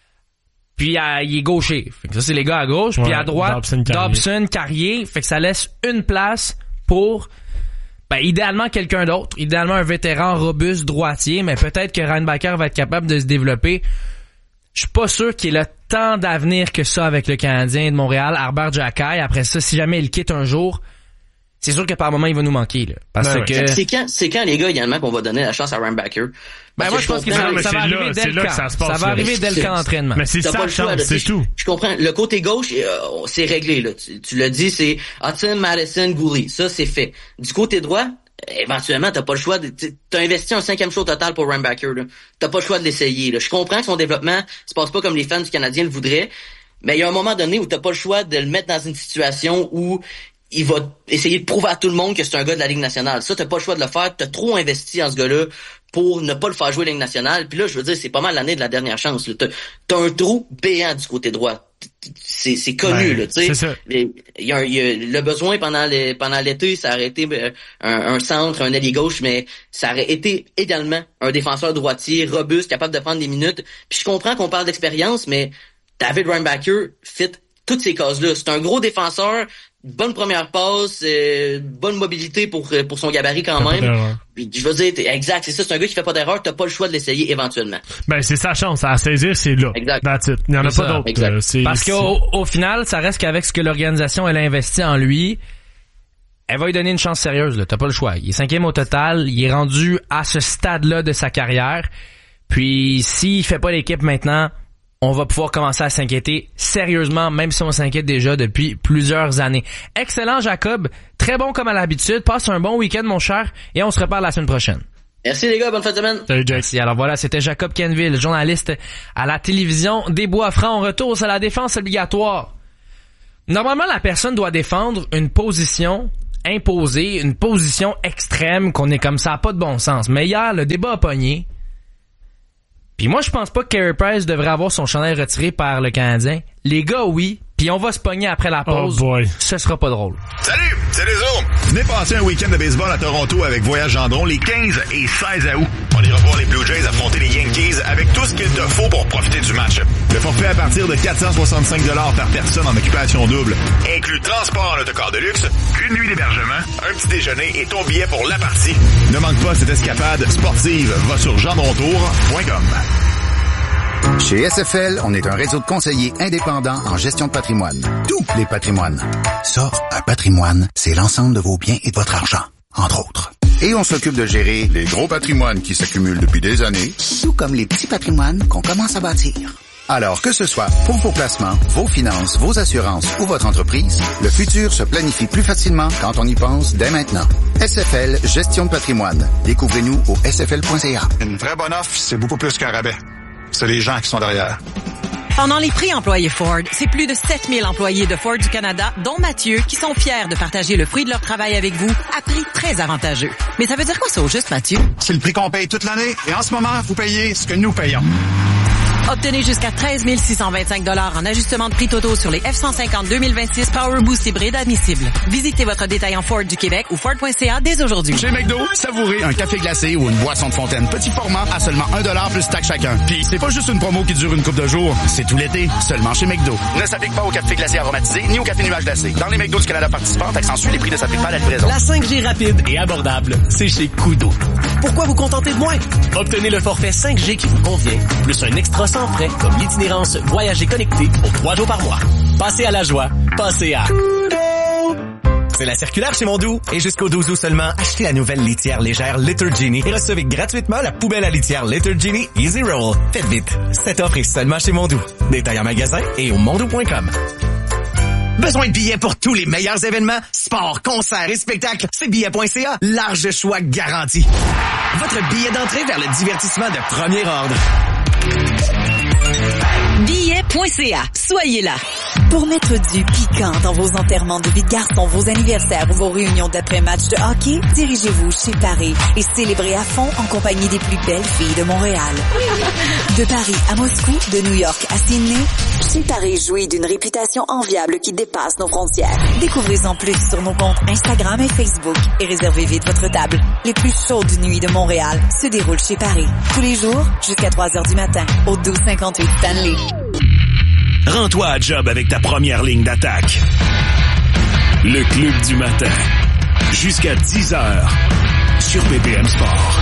Puis il est gaucher. Fait que ça, c'est les gars à gauche. Puis à droite, Dobson, Carrier. Fait que ça laisse une place pour idéalement quelqu'un d'autre. Idéalement un vétéran robuste droitier. Mais peut-être que Reinbacher va être capable de se développer. Je suis pas sûr qu'il ait le tant d'avenir que ça avec le Canadien de Montréal. Arber Xhekaj. Après ça, si jamais il quitte un jour, c'est sûr que par moment il va nous manquer, là. Parce que c'est quand les gars également qu'on va donner la chance à Reinbacher. Ben moi je pense que ça va arriver dès le camp. Ça va arriver dès le camp d'entraînement. Mais c'est sa chance, c'est tout. Je comprends. Le côté gauche, c'est réglé, là. Tu l'as dit, c'est Hudson, Madison, Goulet. Ça, c'est fait. Du côté droit, éventuellement, t'as pas le choix t'as investi un 5e show total pour Reinbacher, là. T'as pas le choix de l'essayer, là. Je comprends que son développement se passe pas comme les fans du Canadien le voudraient, mais il y a un moment donné où t'as pas le choix de le mettre dans une situation où il va essayer de prouver à tout le monde que c'est un gars de la Ligue nationale. Ça, t'as pas le choix de le faire. T'as trop investi en ce gâ-là pour ne pas le faire jouer Ligue nationale. Puis là, je veux dire, c'est pas mal l'année de la dernière chance. Là. T'as un trou béant du côté droit. C'est connu, là, tu sais. C'est ça. Il y a le besoin pendant l'été, ça aurait été un centre, un ailier gauche, mais ça aurait été également un défenseur droitier, robuste, capable de prendre des minutes. Puis je comprends qu'on parle d'expérience, mais David Reinbacher fit toutes ces cases-là. C'est un gros défenseur, bonne première passe, bonne mobilité pour son gabarit quand même. Je veux dire, exact, c'est ça, c'est un gars qui fait pas d'erreur, t'as pas le choix de l'essayer éventuellement. Ben, c'est sa chance, à saisir, c'est là. Exact. That's it. Il y en a pas d'autres. Parce qu'au final, ça reste qu'avec ce que l'organisation, elle a investi en lui, elle va lui donner une chance sérieuse, là. T'as pas le choix. Il est 5e au total, il est rendu à ce stade-là de sa carrière. Puis, s'il fait pas l'équipe maintenant, on va pouvoir commencer à s'inquiéter sérieusement, même si on s'inquiète déjà depuis plusieurs années. Excellent, Jacob. Très bon comme à l'habitude. Passe un bon week-end, mon cher, et on se reparle la semaine prochaine. Merci les gars, bonne fin de semaine. Salut Jack. Merci. Alors voilà, c'était Jacob Kenville, journaliste à la télévision des Bois-Francs. On retourne à la défense obligatoire. Normalement, la personne doit défendre une position imposée, une position extrême, qu'on est comme ça, pas de bon sens. Mais hier, le débat a pogné. Puis moi, je pense pas que Carey Price devrait avoir son chandail retiré par le Canadien. Les gars, oui. Puis on va se pogner après la pause. Oh boy. Ce sera pas drôle. Salut, c'est les Zooms. Venez passer un week-end de baseball à Toronto avec Voyage Gendron les 15 et 16 août. On ira voir les Blue Jays affronter les Yankees avec tout ce qu'il te faut pour profiter du match. Le forfait à partir de 465 $ par personne en occupation double inclut transport en autocar de luxe, une nuit d'hébergement, un petit déjeuner et ton billet pour la partie. Ne manque pas cette escapade sportive. Va sur gendrontour.com. Chez SFL, on est un réseau de conseillers indépendants en gestion de patrimoine. Tous les patrimoines. Ça, un patrimoine, c'est l'ensemble de vos biens et de votre argent, entre autres. Et on s'occupe de gérer les gros patrimoines qui s'accumulent depuis des années, tout comme les petits patrimoines qu'on commence à bâtir. Alors que ce soit pour vos placements, vos finances, vos assurances ou votre entreprise, le futur se planifie plus facilement quand on y pense dès maintenant. SFL Gestion de patrimoine. Découvrez-nous au sfl.ca. Une vraie bonne offre, c'est beaucoup plus qu'un rabais. C'est les gens qui sont derrière. Pendant les prix employés Ford, c'est plus de 7000 employés de Ford du Canada, dont Mathieu, qui sont fiers de partager le fruit de leur travail avec vous à prix très avantageux. Mais ça veut dire quoi ça au juste, Mathieu? C'est le prix qu'on paye toute l'année. Et en ce moment, vous payez ce que nous payons. Obtenez jusqu'à 13 625 $ en ajustement de prix totaux sur les F-150 2026 Power Boost hybride admissibles. Visitez votre détaillant Ford du Québec ou Ford.ca dès aujourd'hui. Chez McDo, savourez un café glacé ou une boisson de fontaine petit format à seulement 1$ plus taxe chacun. Puis c'est pas juste une promo qui dure une couple de jours, c'est tout l'été, seulement chez McDo. Ne s'applique pas au café glacé aromatisé ni au café nuage glacé. Dans les McDo du Canada participants, accentue les prix ne s'appliquent pas à la livraison. La 5G rapide et abordable, c'est chez Koodo. Pourquoi vous contenter de moins? Obtenez le forfait 5G qui vous convient, plus un extra sans frais comme l'itinérance Voyager connecté pour 3 jours par mois. Passez à la joie, passez à Koodo. C'est la circulaire chez Mondou. Et jusqu'au 12 août seulement, achetez la nouvelle litière légère Litter Genie et recevez gratuitement la poubelle à litière Litter Genie Easy Roll. Faites vite, cette offre est seulement chez Mondou. Détail en magasin et au mondou.com. Besoin de billets pour tous les meilleurs événements? Sport, concerts et spectacles? C'est billet.ca. Large choix garanti. Votre billet d'entrée vers le divertissement de premier ordre. Billet.ca. Soyez là. Pour mettre du piquant dans vos enterrements de vie de garçon, vos anniversaires ou vos réunions d'après-match de hockey, dirigez-vous chez Paris et célébrez à fond en compagnie des plus belles filles de Montréal. De Paris à Moscou, de New York à Sydney, chez Paris jouit d'une réputation enviable qui dépasse nos frontières. Découvrez-en plus sur nos comptes Instagram et Facebook et réservez vite votre table. Les plus chaudes nuits de Montréal se déroulent chez Paris. Tous les jours, jusqu'à 3h du matin, au 1258 Stanley. Rends-toi à job avec ta première ligne d'attaque. Le Club du matin. Jusqu'à 10h sur BPM Sport.